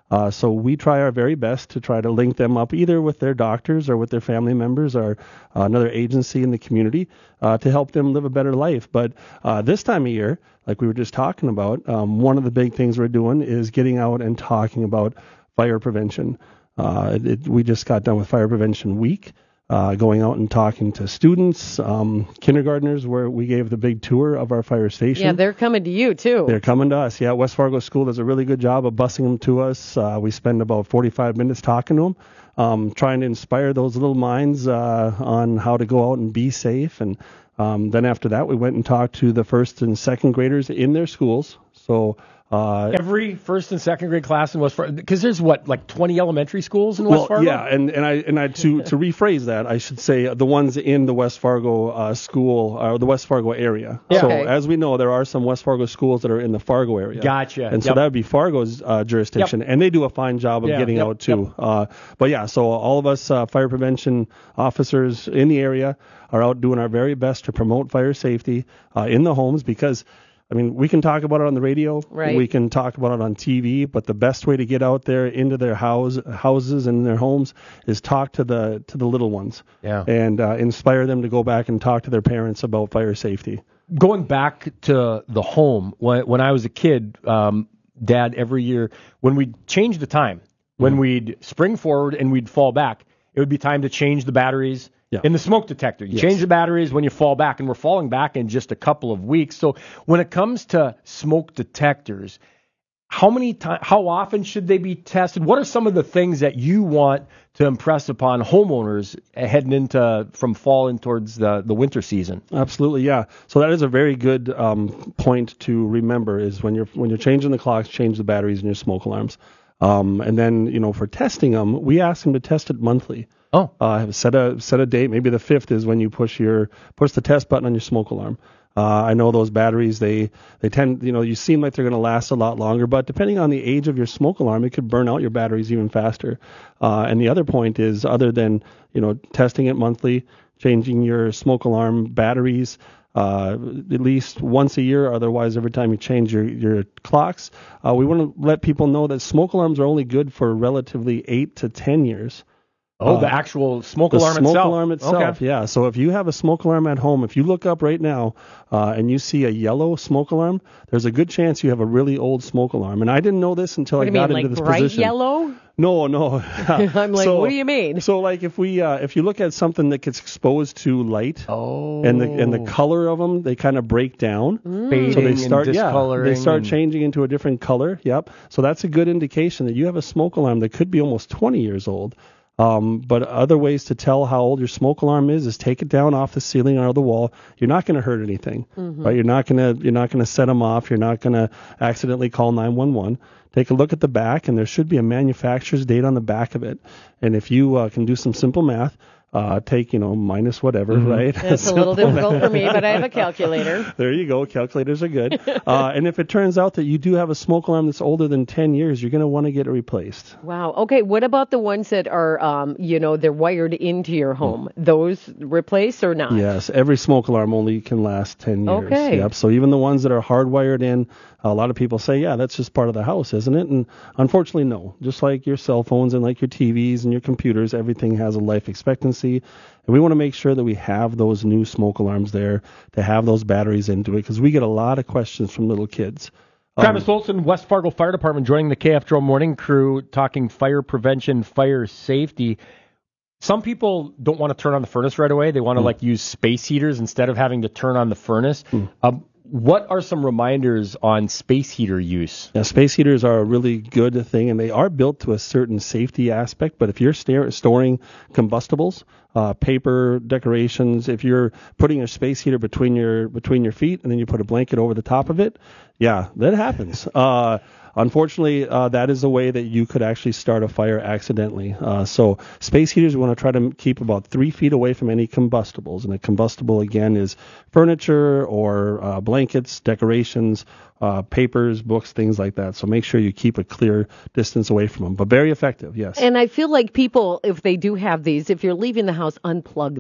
Uh, so we try our very best to try to link them up either with their doctors or with their family members or uh, another agency in the community uh, to help them live a better life. But uh, this time of year, like we were just talking about, um, one of the big things we're doing is getting out and talking about fire prevention. Uh, it, we just got done with Fire Prevention Week. Uh, going out and talking to students, um, kindergartners, where we gave the big tour of our fire station. Yeah, they're coming to you, too. They're coming to us. Yeah, West Fargo School does a really good job of busing them to us. Uh, we spend about forty-five minutes talking to them, um, trying to inspire those little minds uh, on how to go out and be safe. And um, then after that, we went and talked to the first and second graders in their schools. So Uh, Every first and second grade class in West Fargo, because there's what, like twenty elementary schools in well, West Fargo? Yeah, and, and I and I to to rephrase that, I should say the ones in the West Fargo uh, school or the West Fargo area. Yeah. So Okay. as we know, there are some West Fargo schools that are in the Fargo area. Gotcha. And so Yep. that would be Fargo's uh, jurisdiction, Yep. and they do a fine job of Yeah, getting yep, out too. Uh, but yeah, so all of us uh, fire prevention officers in the area are out doing our very best to promote fire safety uh, in the homes because. I mean, we can talk about it on the radio, Right. we can talk about it on T V, but the best way to get out there into their house, houses and their homes is talk to the to the little ones, Yeah. and uh, inspire them to go back and talk to their parents about fire safety. Going back to the home, when, when I was a kid, um, Dad, every year, when we'd change the time, when Mm-hmm. we'd spring forward and we'd fall back, it would be time to change the batteries Yeah. in the smoke detector. You Yes. change the batteries when you fall back, and we're falling back in just a couple of weeks. So when it comes to smoke detectors, how many time, how often should they be tested? What are some of the things that you want to impress upon homeowners heading into from fall in towards the, the winter season? Absolutely, yeah. So that is a very good um, point to remember is when you're when you're changing the clocks, change the batteries in your smoke alarms. Um, and then, you know, for testing them, we ask them to test it monthly. Oh, uh, set a set a date. Maybe the fifth is when you push your push the test button on your smoke alarm. Uh, I know those batteries they they tend you know you seem like they're going to last a lot longer, but depending on the age of your smoke alarm, it could burn out your batteries even faster. Uh, and the other point is, other than you know testing it monthly, changing your smoke alarm batteries. Uh, at least once a year, otherwise every time you change your, your clocks. Uh, we want to let people know that smoke alarms are only good for relatively eight to ten years. Oh, Uh, the actual smoke the alarm smoke itself. alarm itself, Okay. yeah. So if you have a smoke alarm at home, if you look up right now uh, and you see a yellow smoke alarm, there's a good chance you have a really old smoke alarm. And I didn't know this until What I do you got mean, into like this bright position. yellow? No, no. I'm like, So- what do you mean? So like if we uh, if you look at something that gets exposed to light, oh. and the and the color of them, they kind of break down. Fading So they start and yeah, discoloring they start and- changing into a different color. Yep. So that's a good indication that you have a smoke alarm that could be almost twenty years old. Um, but other ways to tell how old your smoke alarm is is take it down off the ceiling or the wall. You're not going to hurt anything, Mhm. right? You're not going to you're not going to set them off. You're not going to accidentally call nine one one. Take a look at the back, and there should be a manufacturer's date on the back of it. And if you uh, can do some simple math, uh, take you know minus whatever, Mm-hmm. right? It's a little difficult for me, but I have a calculator. There you go. Calculators are good. Uh, and if it turns out that you do have a smoke alarm that's older than ten years, you're going to want to get it replaced. Wow. Okay. What about the ones that are, um, you know, they're wired into your home? Those replace or not? Yes, every smoke alarm only can last ten years. Okay. Yep. So even the ones that are hardwired in, a lot of people say, yeah, that's just part of the house, isn't it? And unfortunately, no. Just like your cell phones and like your T Vs and your computers, everything has a life expectancy. And we want to make sure that we have those new smoke alarms there to have those batteries into it because we get a lot of questions from little kids. Um, Travis Olson, West Fargo Fire Department, joining the K F G O morning crew, talking fire prevention, fire safety. Some people don't want to turn on the furnace right away. They want to Mm. like use space heaters instead of having to turn on the furnace. Mm. Um, what are some reminders on space heater use? Yeah, space heaters are a really good thing, and they are built to a certain safety aspect. But if you're sta- storing combustibles, uh, paper, decorations, if you're putting a space heater between your between your feet and then you put a blanket over the top of it, yeah, that happens. Uh, Unfortunately, uh, that is a way that you could actually start a fire accidentally. Uh, so space heaters, we want to try to keep about three feet away from any combustibles. And a combustible, again, is furniture or uh, blankets, decorations, uh, papers, books, things like that. So make sure you keep a clear distance away from them. But very effective, yes. And I feel like people, if they do have these, if you're leaving the house, unplug them.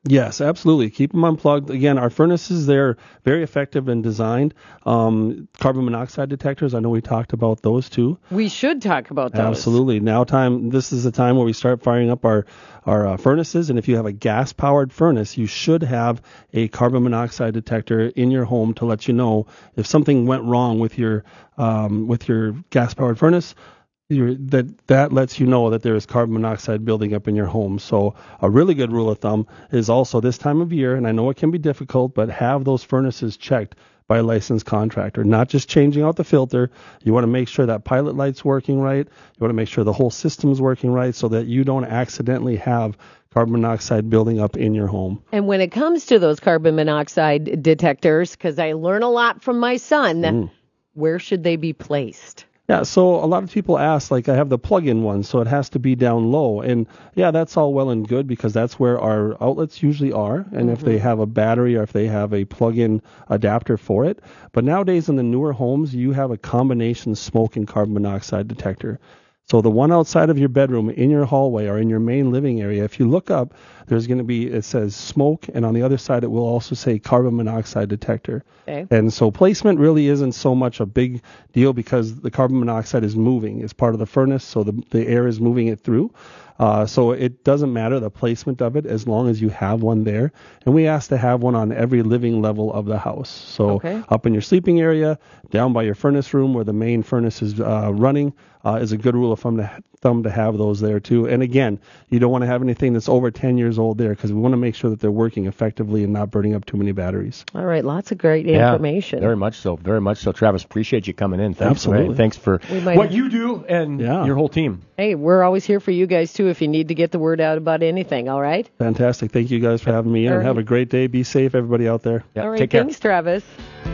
Yes, absolutely. Keep them unplugged. Again, our furnaces, they're very effective and designed. Um, carbon monoxide detectors, I know we talked about those too. We should talk about those. Absolutely. Now time, this is the time where we start firing up our, our uh, furnaces. And if you have a gas-powered furnace, you should have a carbon monoxide detector in your home to let you know if something went wrong with your, um, with your gas-powered furnace. You're, that that lets you know that there is carbon monoxide building up in your home. So a really good rule of thumb is also this time of year, and I know it can be difficult, but have those furnaces checked by a licensed contractor, not just changing out the filter. You want to make sure that pilot light's working right. You want to make sure the whole system's working right so that you don't accidentally have carbon monoxide building up in your home. And when it comes to those carbon monoxide detectors, because I learn a lot from my son, mm. where should they be placed? Yeah, so a lot of people ask, like, I have the plug-in one, so it has to be down low. And, yeah, that's all well and good because that's where our outlets usually are, and mm-hmm. if they have a battery or if they have a plug-in adapter for it. But nowadays in the newer homes, you have a combination smoke and carbon monoxide detector. So the one outside of your bedroom, in your hallway, or in your main living area, if you look up, there's going to be, it says smoke, and on the other side it will also say carbon monoxide detector. Okay. And so placement really isn't so much a big deal because the carbon monoxide is moving. It's part of the furnace, so the, the air is moving it through. Uh, so it doesn't matter the placement of it as long as you have one there. And we ask to have one on every living level of the house. So okay. up in your sleeping area, down by your furnace room where the main furnace is uh, running uh, is a good rule of thumb to, thumb to have those there too. And again, you don't want to have anything that's over ten years old there because we want to make sure that they're working effectively and not burning up too many batteries. All right, lots of great yeah, information. Very much so, very much so. Travis, appreciate you coming in. Thanks, Absolutely. Ray. Thanks for what you do and yeah. your whole team. Hey, we're always here for you guys too if you need to get the word out about anything, all right? Fantastic. Thank you guys for having me in. Right. Have a great day. Be safe, everybody out there. Yeah, all right, take care. Thanks, Travis.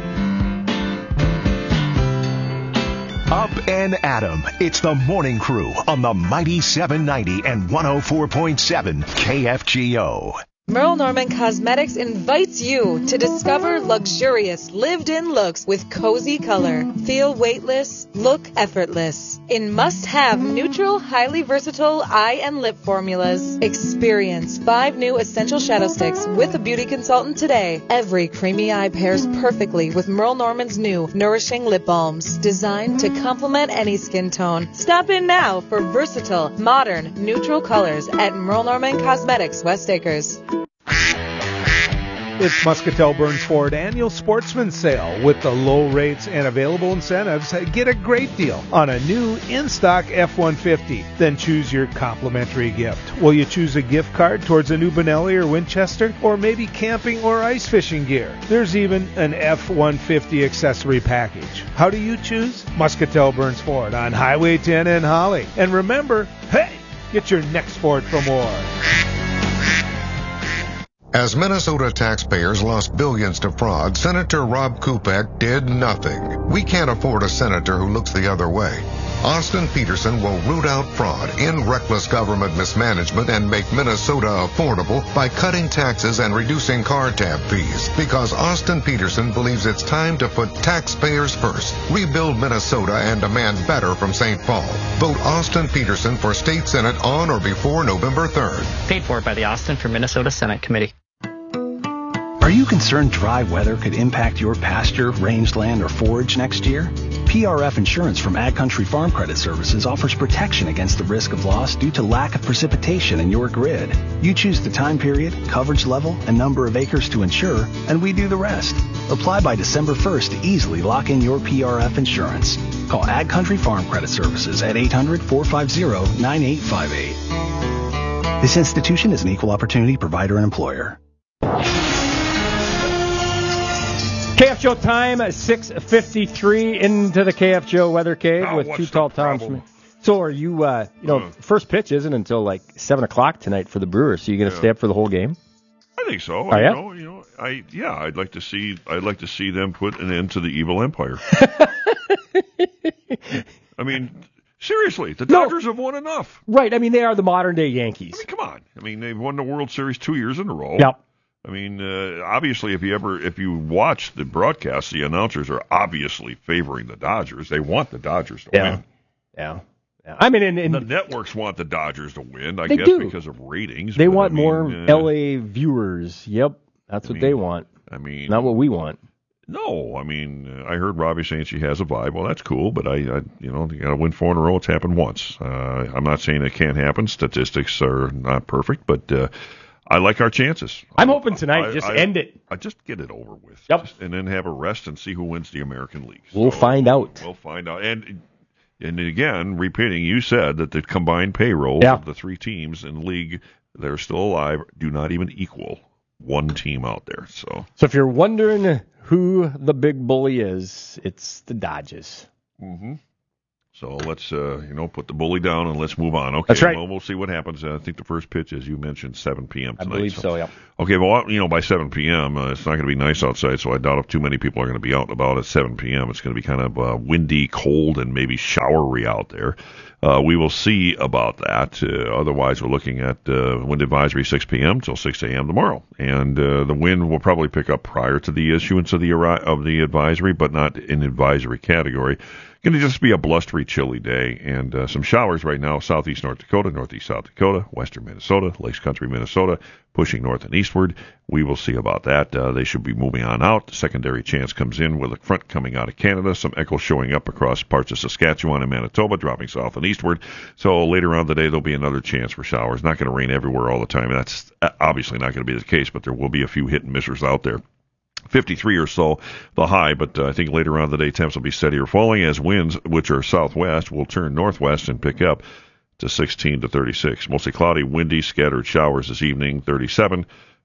Up and Adam. It's the Morning Crew on the Mighty seven ninety and one oh four point seven K F G O. Merle Norman Cosmetics invites you to discover luxurious lived-in looks with cozy color. Feel weightless, look effortless. In must-have neutral, highly versatile eye and lip formulas. Experience five new essential shadow sticks with a beauty consultant today. Every creamy eye pairs perfectly with Merle Norman's new nourishing lip balms, designed to complement any skin tone. Stop in now for versatile, modern, neutral colors at Merle Norman Cosmetics, West Acres. It's Muscatel Burns Ford Annual Sportsman Sale. With the low rates and available incentives, get a great deal on a new in-stock F one fifty. Then choose your complimentary gift. Will you choose a gift card towards a new Benelli or Winchester, or maybe camping or ice fishing gear? There's even an F one fifty accessory package. How do you choose? Muscatel Burns Ford on Highway ten in Holly. And remember, hey, get your next Ford for more. As Minnesota taxpayers lost billions to fraud, Senator Rob Kupek did nothing. We can't afford a senator who looks the other way. Austin Peterson will root out fraud, end reckless government mismanagement, and make Minnesota affordable by cutting taxes and reducing car tab fees. Because Austin Peterson believes it's time to put taxpayers first. Rebuild Minnesota and demand better from Saint Paul. Vote Austin Peterson for State Senate on or before November third. Paid for by the Austin for Minnesota Senate Committee. Are you concerned dry weather could impact your pasture, rangeland, or forage next year? P R F Insurance from Ag Country Farm Credit Services offers protection against the risk of loss due to lack of precipitation in your grid. You choose the time period, coverage level, and number of acres to insure, and we do the rest. Apply by December first to easily lock in your P R F insurance. Call Ag Country Farm Credit Services at eight hundred, four five zero, nine eight five eight. This institution is an equal opportunity provider and employer. K F G O time, six fifty-three, into the K F G O Weather Cave oh, with Too Tall Tom. So are you, uh, you know, uh, first pitch isn't until like seven o'clock tonight for the Brewers, so you're going to yeah. stay up for the whole game? I think so. Oh, I, yeah? You know, you know, I, yeah, I'd like to see, I'd like to see them put an end to the evil empire. I mean, seriously, the Dodgers no. have won enough. Right, I mean, they are the modern-day Yankees. I mean, come on. I mean, they've won the World Series two years in a row. Yep. I mean, uh, obviously, if you ever, if you watch the broadcast, the announcers are obviously favoring the Dodgers. They want the Dodgers to yeah. win. Yeah, I mean, in, in, the networks want the Dodgers to win, I they guess, do. because of ratings. They but want I mean, more uh, L A viewers. Yep, that's I what mean, they want. I mean, not what we want. No, I mean, I heard Robbie saying she has a vibe. Well, that's cool, but I, I you know, you got to win four in a row. It's happened once. Uh, I'm not saying it can't happen. Statistics are not perfect, but uh, I like our chances. I'm hoping tonight. I, just I, end it. I just get it over with. Yep. Just, and then have a rest and see who wins the American League. We'll so, find out. We'll find out. And and again, repeating, you said that the combined payroll yeah. of the three teams in the league that are still alive do not even equal one team out there. So, so if you're wondering who the big bully is, it's the Dodgers. Mm-hmm. So let's, uh, you know, put the bully down and let's move on. Okay, that's right. Well, we'll see what happens. Uh, I think the first pitch, as you mentioned, seven p.m. tonight. I believe so, so yeah. Okay, well, you know, by seven p.m., uh, it's not going to be nice outside, so I doubt if too many people are going to be out and about at seven p.m. It's going to be kind of uh, windy, cold, and maybe showery out there. Uh, we will see about that. Uh, otherwise, we're looking at uh, wind advisory six p.m. till six a.m. tomorrow. And uh, the wind will probably pick up prior to the issuance of the of the advisory, but not in advisory category. Going to just be a blustery, chilly day, and uh, some showers right now. Southeast North Dakota, northeast South Dakota, western Minnesota, Lakes Country, Minnesota, pushing north and eastward. We will see about that. Uh, they should be moving on out. The secondary chance comes in with a front coming out of Canada. Some echo showing up across parts of Saskatchewan and Manitoba, dropping south and eastward. So later on today, there'll be another chance for showers. Not going to rain everywhere all the time. That's obviously not going to be the case, but there will be a few hit and missers out there. fifty-three or so the high, but uh, I think later on in the day temps will be steadier falling as winds, which are southwest, will turn northwest and pick up to sixteen to thirty-six. Mostly cloudy, windy, scattered showers this evening, thirty-seven.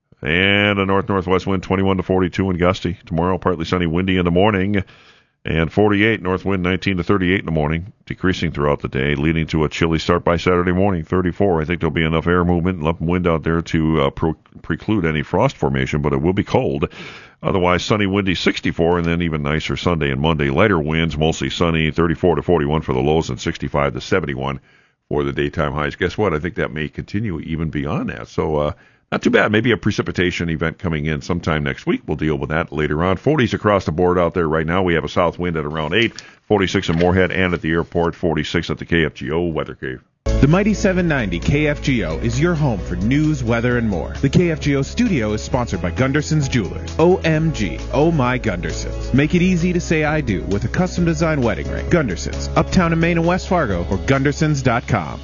And a north-northwest wind, twenty-one to forty-two and gusty. Tomorrow, partly sunny, windy in the morning. And forty-eight, north wind nineteen to thirty-eight in the morning, decreasing throughout the day, leading to a chilly start by Saturday morning, thirty-four. I think there'll be enough air movement, enough wind out there to uh, pro- preclude any frost formation, but it will be cold. Otherwise, sunny, windy, sixty-four, and then even nicer Sunday and Monday. Lighter winds, mostly sunny, thirty-four to forty-one for the lows, and sixty-five to seventy-one for the daytime highs. Guess what? I think that may continue even beyond that. So, uh, not too bad. Maybe a precipitation event coming in sometime next week. We'll deal with that later on. forties across the board out there right now. We have a south wind at around eight, forty-six in Moorhead and at the airport, forty-six at the K F G O Weather Cave. The Mighty seven ninety K F G O is your home for news, weather, and more. The K F G O studio is sponsored by Gunderson's Jewelers. O M G, oh my Gundersons. Make it easy to say I do with a custom designed wedding ring. Gundersons, uptown in Maine and West Fargo, or gundersons dot com.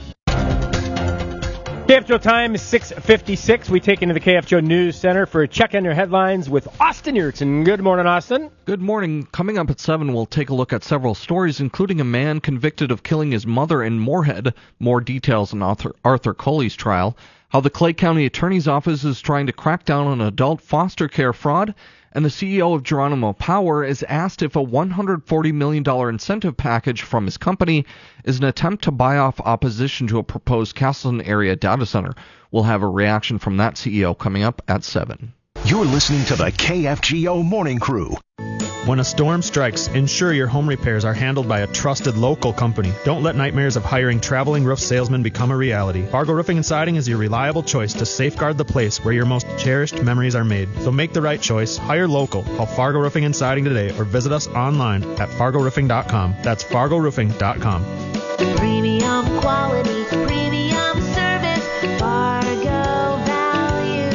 K F G O time is six fifty-six. We take into the K F G O News Center for a check on your headlines with Austin Erickson. Good morning, Austin. Good morning. Coming up at seven, we'll take a look at several stories, including a man convicted of killing his mother in Moorhead. More details on Arthur, Arthur Coley's trial. How the Clay County Attorney's Office is trying to crack down on adult foster care fraud. And the C E O of Geronimo Power is asked if a one hundred forty million dollars incentive package from his company is an attempt to buy off opposition to a proposed Castleton area data center. We'll have a reaction from that C E O coming up at seven. You're listening to the K F G O Morning Crew. When a storm strikes, ensure your home repairs are handled by a trusted local company. Don't let nightmares of hiring traveling roof salesmen become a reality. Fargo Roofing and Siding is your reliable choice to safeguard the place where your most cherished memories are made. So make the right choice. Hire local. Call Fargo Roofing and Siding today or visit us online at fargo roofing dot com. That's fargo roofing dot com. Premium quality, premium service, Fargo value.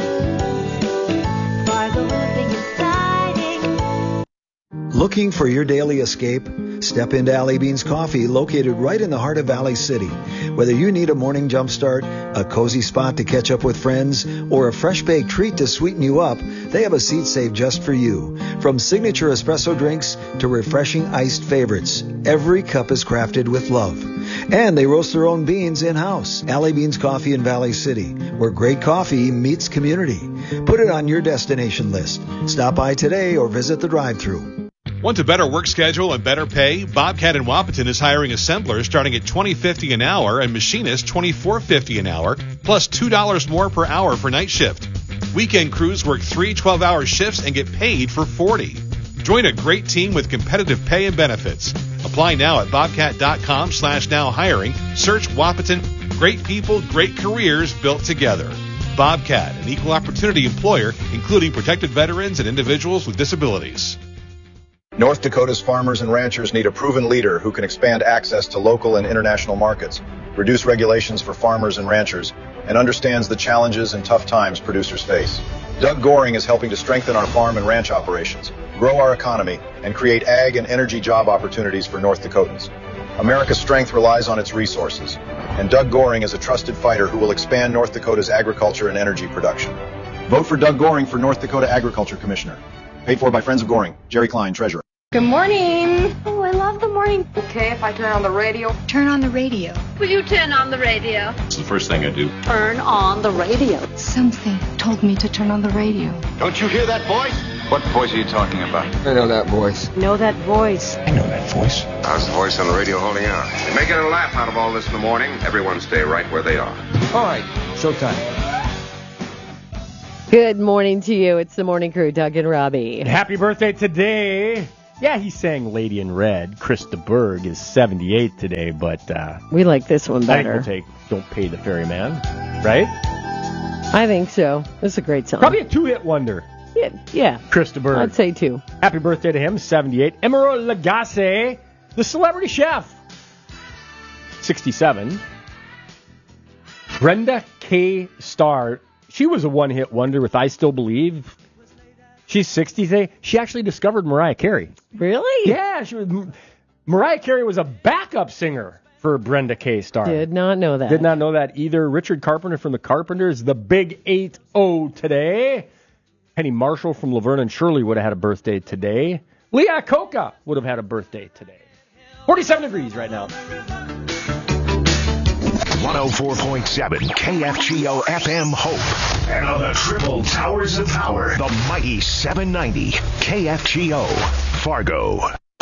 Fargo Roofing and Siding. Looking for your daily escape? Step into Alley Beans Coffee, located right in the heart of Valley City. Whether you need a morning jumpstart, a cozy spot to catch up with friends, or a fresh baked treat to sweeten you up, they have a seat saved just for you. From signature espresso drinks to refreshing iced favorites, every cup is crafted with love. And they roast their own beans in-house. Alley Beans Coffee in Valley City, where great coffee meets community. Put it on your destination list. Stop by today or visit the drive-thru. Want a better work schedule and better pay? Bobcat in Wahpeton is hiring assemblers starting at twenty fifty an hour and machinists twenty-four fifty an hour, plus two dollars more per hour for night shift. Weekend crews work three twelve-hour shifts and get paid for forty. Join a great team with competitive pay and benefits. Apply now at bobcat.com slash now hiring. Search Wahpeton. Great people, great careers built together. Bobcat, an equal opportunity employer, including protected veterans and individuals with disabilities. North Dakota's farmers and ranchers need a proven leader who can expand access to local and international markets, reduce regulations for farmers and ranchers, and understands the challenges and tough times producers face. Doug Goring is helping to strengthen our farm and ranch operations, grow our economy, and create ag and energy job opportunities for North Dakotans. America's strength relies on its resources, and Doug Goring is a trusted fighter who will expand North Dakota's agriculture and energy production. Vote for Doug Goring for North Dakota Agriculture Commissioner. Paid for by Friends of Goring. Jerry Klein, Treasurer. Good morning. Oh, I love the morning. Okay, if I turn on the radio. Turn on the radio. Will you turn on the radio? It's the first thing I do. Turn on the radio. Something told me to turn on the radio. Don't you hear that voice? What voice are you talking about? I know that voice. Know that voice. I know that voice. How's the voice on the radio holding out? You're making a laugh out of all this in the morning. Everyone stay right where they are. All right, showtime. Good morning to you. It's the Morning Crew, Doug and Robbie. Happy birthday today. Yeah, he sang Lady in Red. Chris de Burgh is seventy-eight today, but uh, we like this one better. I think we'll take Don't Pay the Ferryman, right? I think so. It's a great song. Probably a two-hit wonder. Yeah, yeah. Chris de Burgh. I'd say two. Happy birthday to him, seventy-eight. Emerald Lagasse, the celebrity chef, sixty-seven. Brenda K. Starr, she was a one-hit wonder with I Still Believe. She's sixty today. She actually discovered Mariah Carey. Really? Yeah, she was. Mariah Carey was a backup singer for Brenda K. Starr. Did not know that. Did not know that either. Richard Carpenter from the Carpenters, the Big eight oh today. Penny Marshall from Laverne and Shirley would have had a birthday today. Leah Coca would have had a birthday today. forty-seven degrees right now. one oh four point seven K F G O F M Hope. And on the triple towers of power, the mighty seven ninety K F G O Fargo.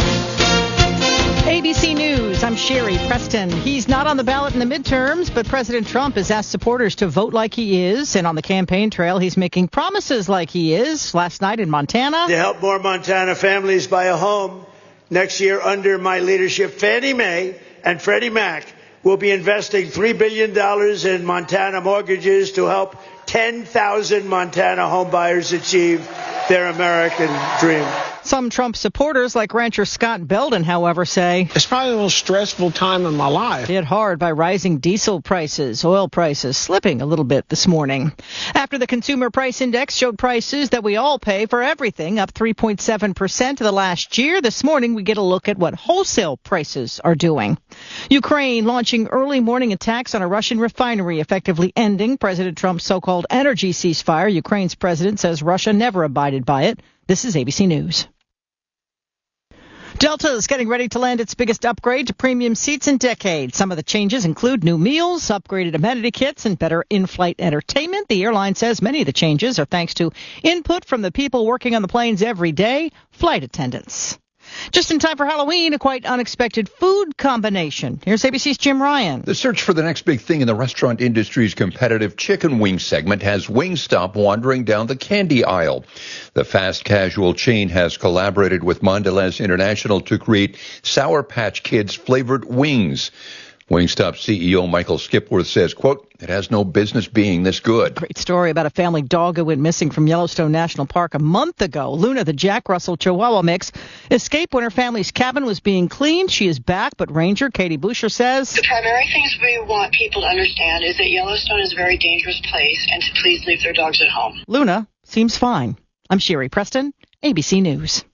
A B C News, I'm Sherry Preston. He's not on the ballot in the midterms, but President Trump has asked supporters to vote like he is. And on the campaign trail, he's making promises like he is. Last night in Montana. To help more Montana families buy a home next year under my leadership, Fannie Mae and Freddie Mac will be investing three billion dollars in Montana mortgages to help ten thousand Montana homebuyers achieve their American dream. Some Trump supporters, like rancher Scott Belden, however, say it's probably the most stressful time in my life. Hit hard by rising diesel prices, oil prices slipping a little bit this morning. After the Consumer Price Index showed prices that we all pay for everything up three point seven percent to the last year, this morning we get a look at what wholesale prices are doing. Ukraine launching early morning attacks on a Russian refinery, effectively ending President Trump's so-called energy ceasefire. Ukraine's president says Russia never abided by it. This is A B C News. Delta is getting ready to land its biggest upgrade to premium seats in decades. Some of the changes include new meals, upgraded amenity kits, and better in-flight entertainment. The airline says many of the changes are thanks to input from the people working on the planes every day, flight attendants. Just in time for Halloween, a quite unexpected food combination. Here's A B C's Jim Ryan. The search for the next big thing in the restaurant industry's competitive chicken wing segment has Wingstop wandering down the candy aisle. The fast casual chain has collaborated with Mondelez International to create Sour Patch Kids flavored wings. Wingstop C E O Michael Skipworth says, quote, it has no business being this good. Great story about a family dog who went missing from Yellowstone National Park a month ago. Luna, the Jack Russell Chihuahua mix, escaped when her family's cabin was being cleaned. She is back, but Ranger Katie Boucher says the primary things we want people to understand is that Yellowstone is a very dangerous place and to please leave their dogs at home. Luna seems fine. I'm Sherry Preston, A B C News.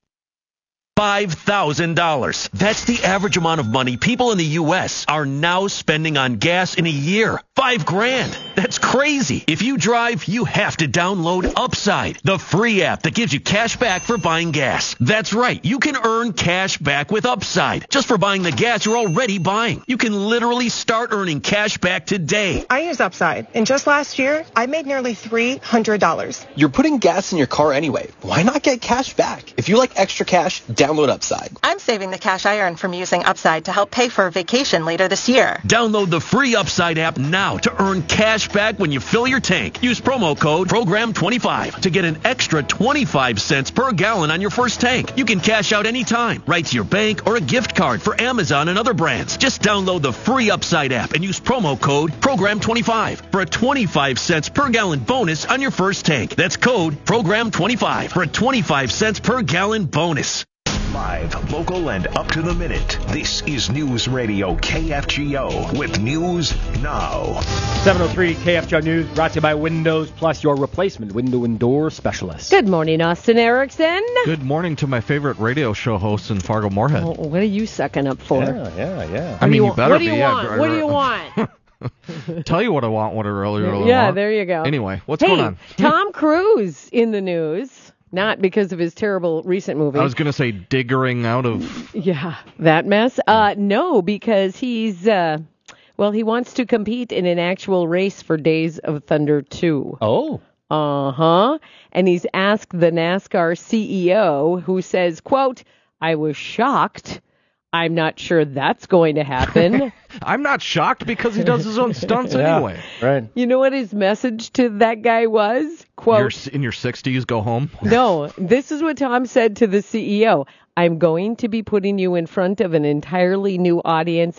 five thousand dollars. That's the average amount of money people in the U S are now spending on gas in a year. Five grand. That's crazy. If you drive, you have to download Upside, the free app that gives you cash back for buying gas. That's right. You can earn cash back with Upside just for buying the gas you're already buying. You can literally start earning cash back today. I use Upside, and just last year, I made nearly three hundred dollars. You're putting gas in your car anyway. Why not get cash back? If you like extra cash, download Upside. I'm saving the cash I earn from using Upside to help pay for a vacation later this year. Download the free Upside app now to earn cash back when you fill your tank. Use promo code program twenty-five to get an extra twenty-five cents per gallon on your first tank. You can cash out anytime, right to your bank or a gift card for Amazon and other brands. Just download the free Upside app and use promo code program twenty-five for a twenty-five cents per gallon bonus on your first tank. That's code program twenty-five for a twenty-five cents per gallon bonus. Live, local, and up to the minute. This is News Radio K F G O with News Now. seven oh three K F G O News brought to you by Windows Plus, your replacement window and door specialist. Good morning, Austin Erickson. Good morning to my favorite radio show host in Fargo Moorhead. Oh, what are you sucking up for? Yeah, yeah, yeah. I mean, you, you better what do you be. Want? I, what do you want? Tell you what I want, what I really, really yeah, want. there you go. Anyway, what's hey, going on? Tom Cruise in the news. Not because of his terrible recent movie. I was going to say diggering out of... Yeah, that mess. Uh, no, because he's... Uh, well, he wants to compete in an actual race for Days of Thunder two. Oh. Uh-huh. And he's asked the NASCAR C E O, who says, quote, I was shocked. I'm not sure that's going to happen. I'm not shocked because he does his own stunts yeah, anyway. Right. You know what his message to that guy was? Quote, You're, in your sixties, go home? No, this is what Tom said to the C E O. I'm going to be putting you in front of an entirely new audience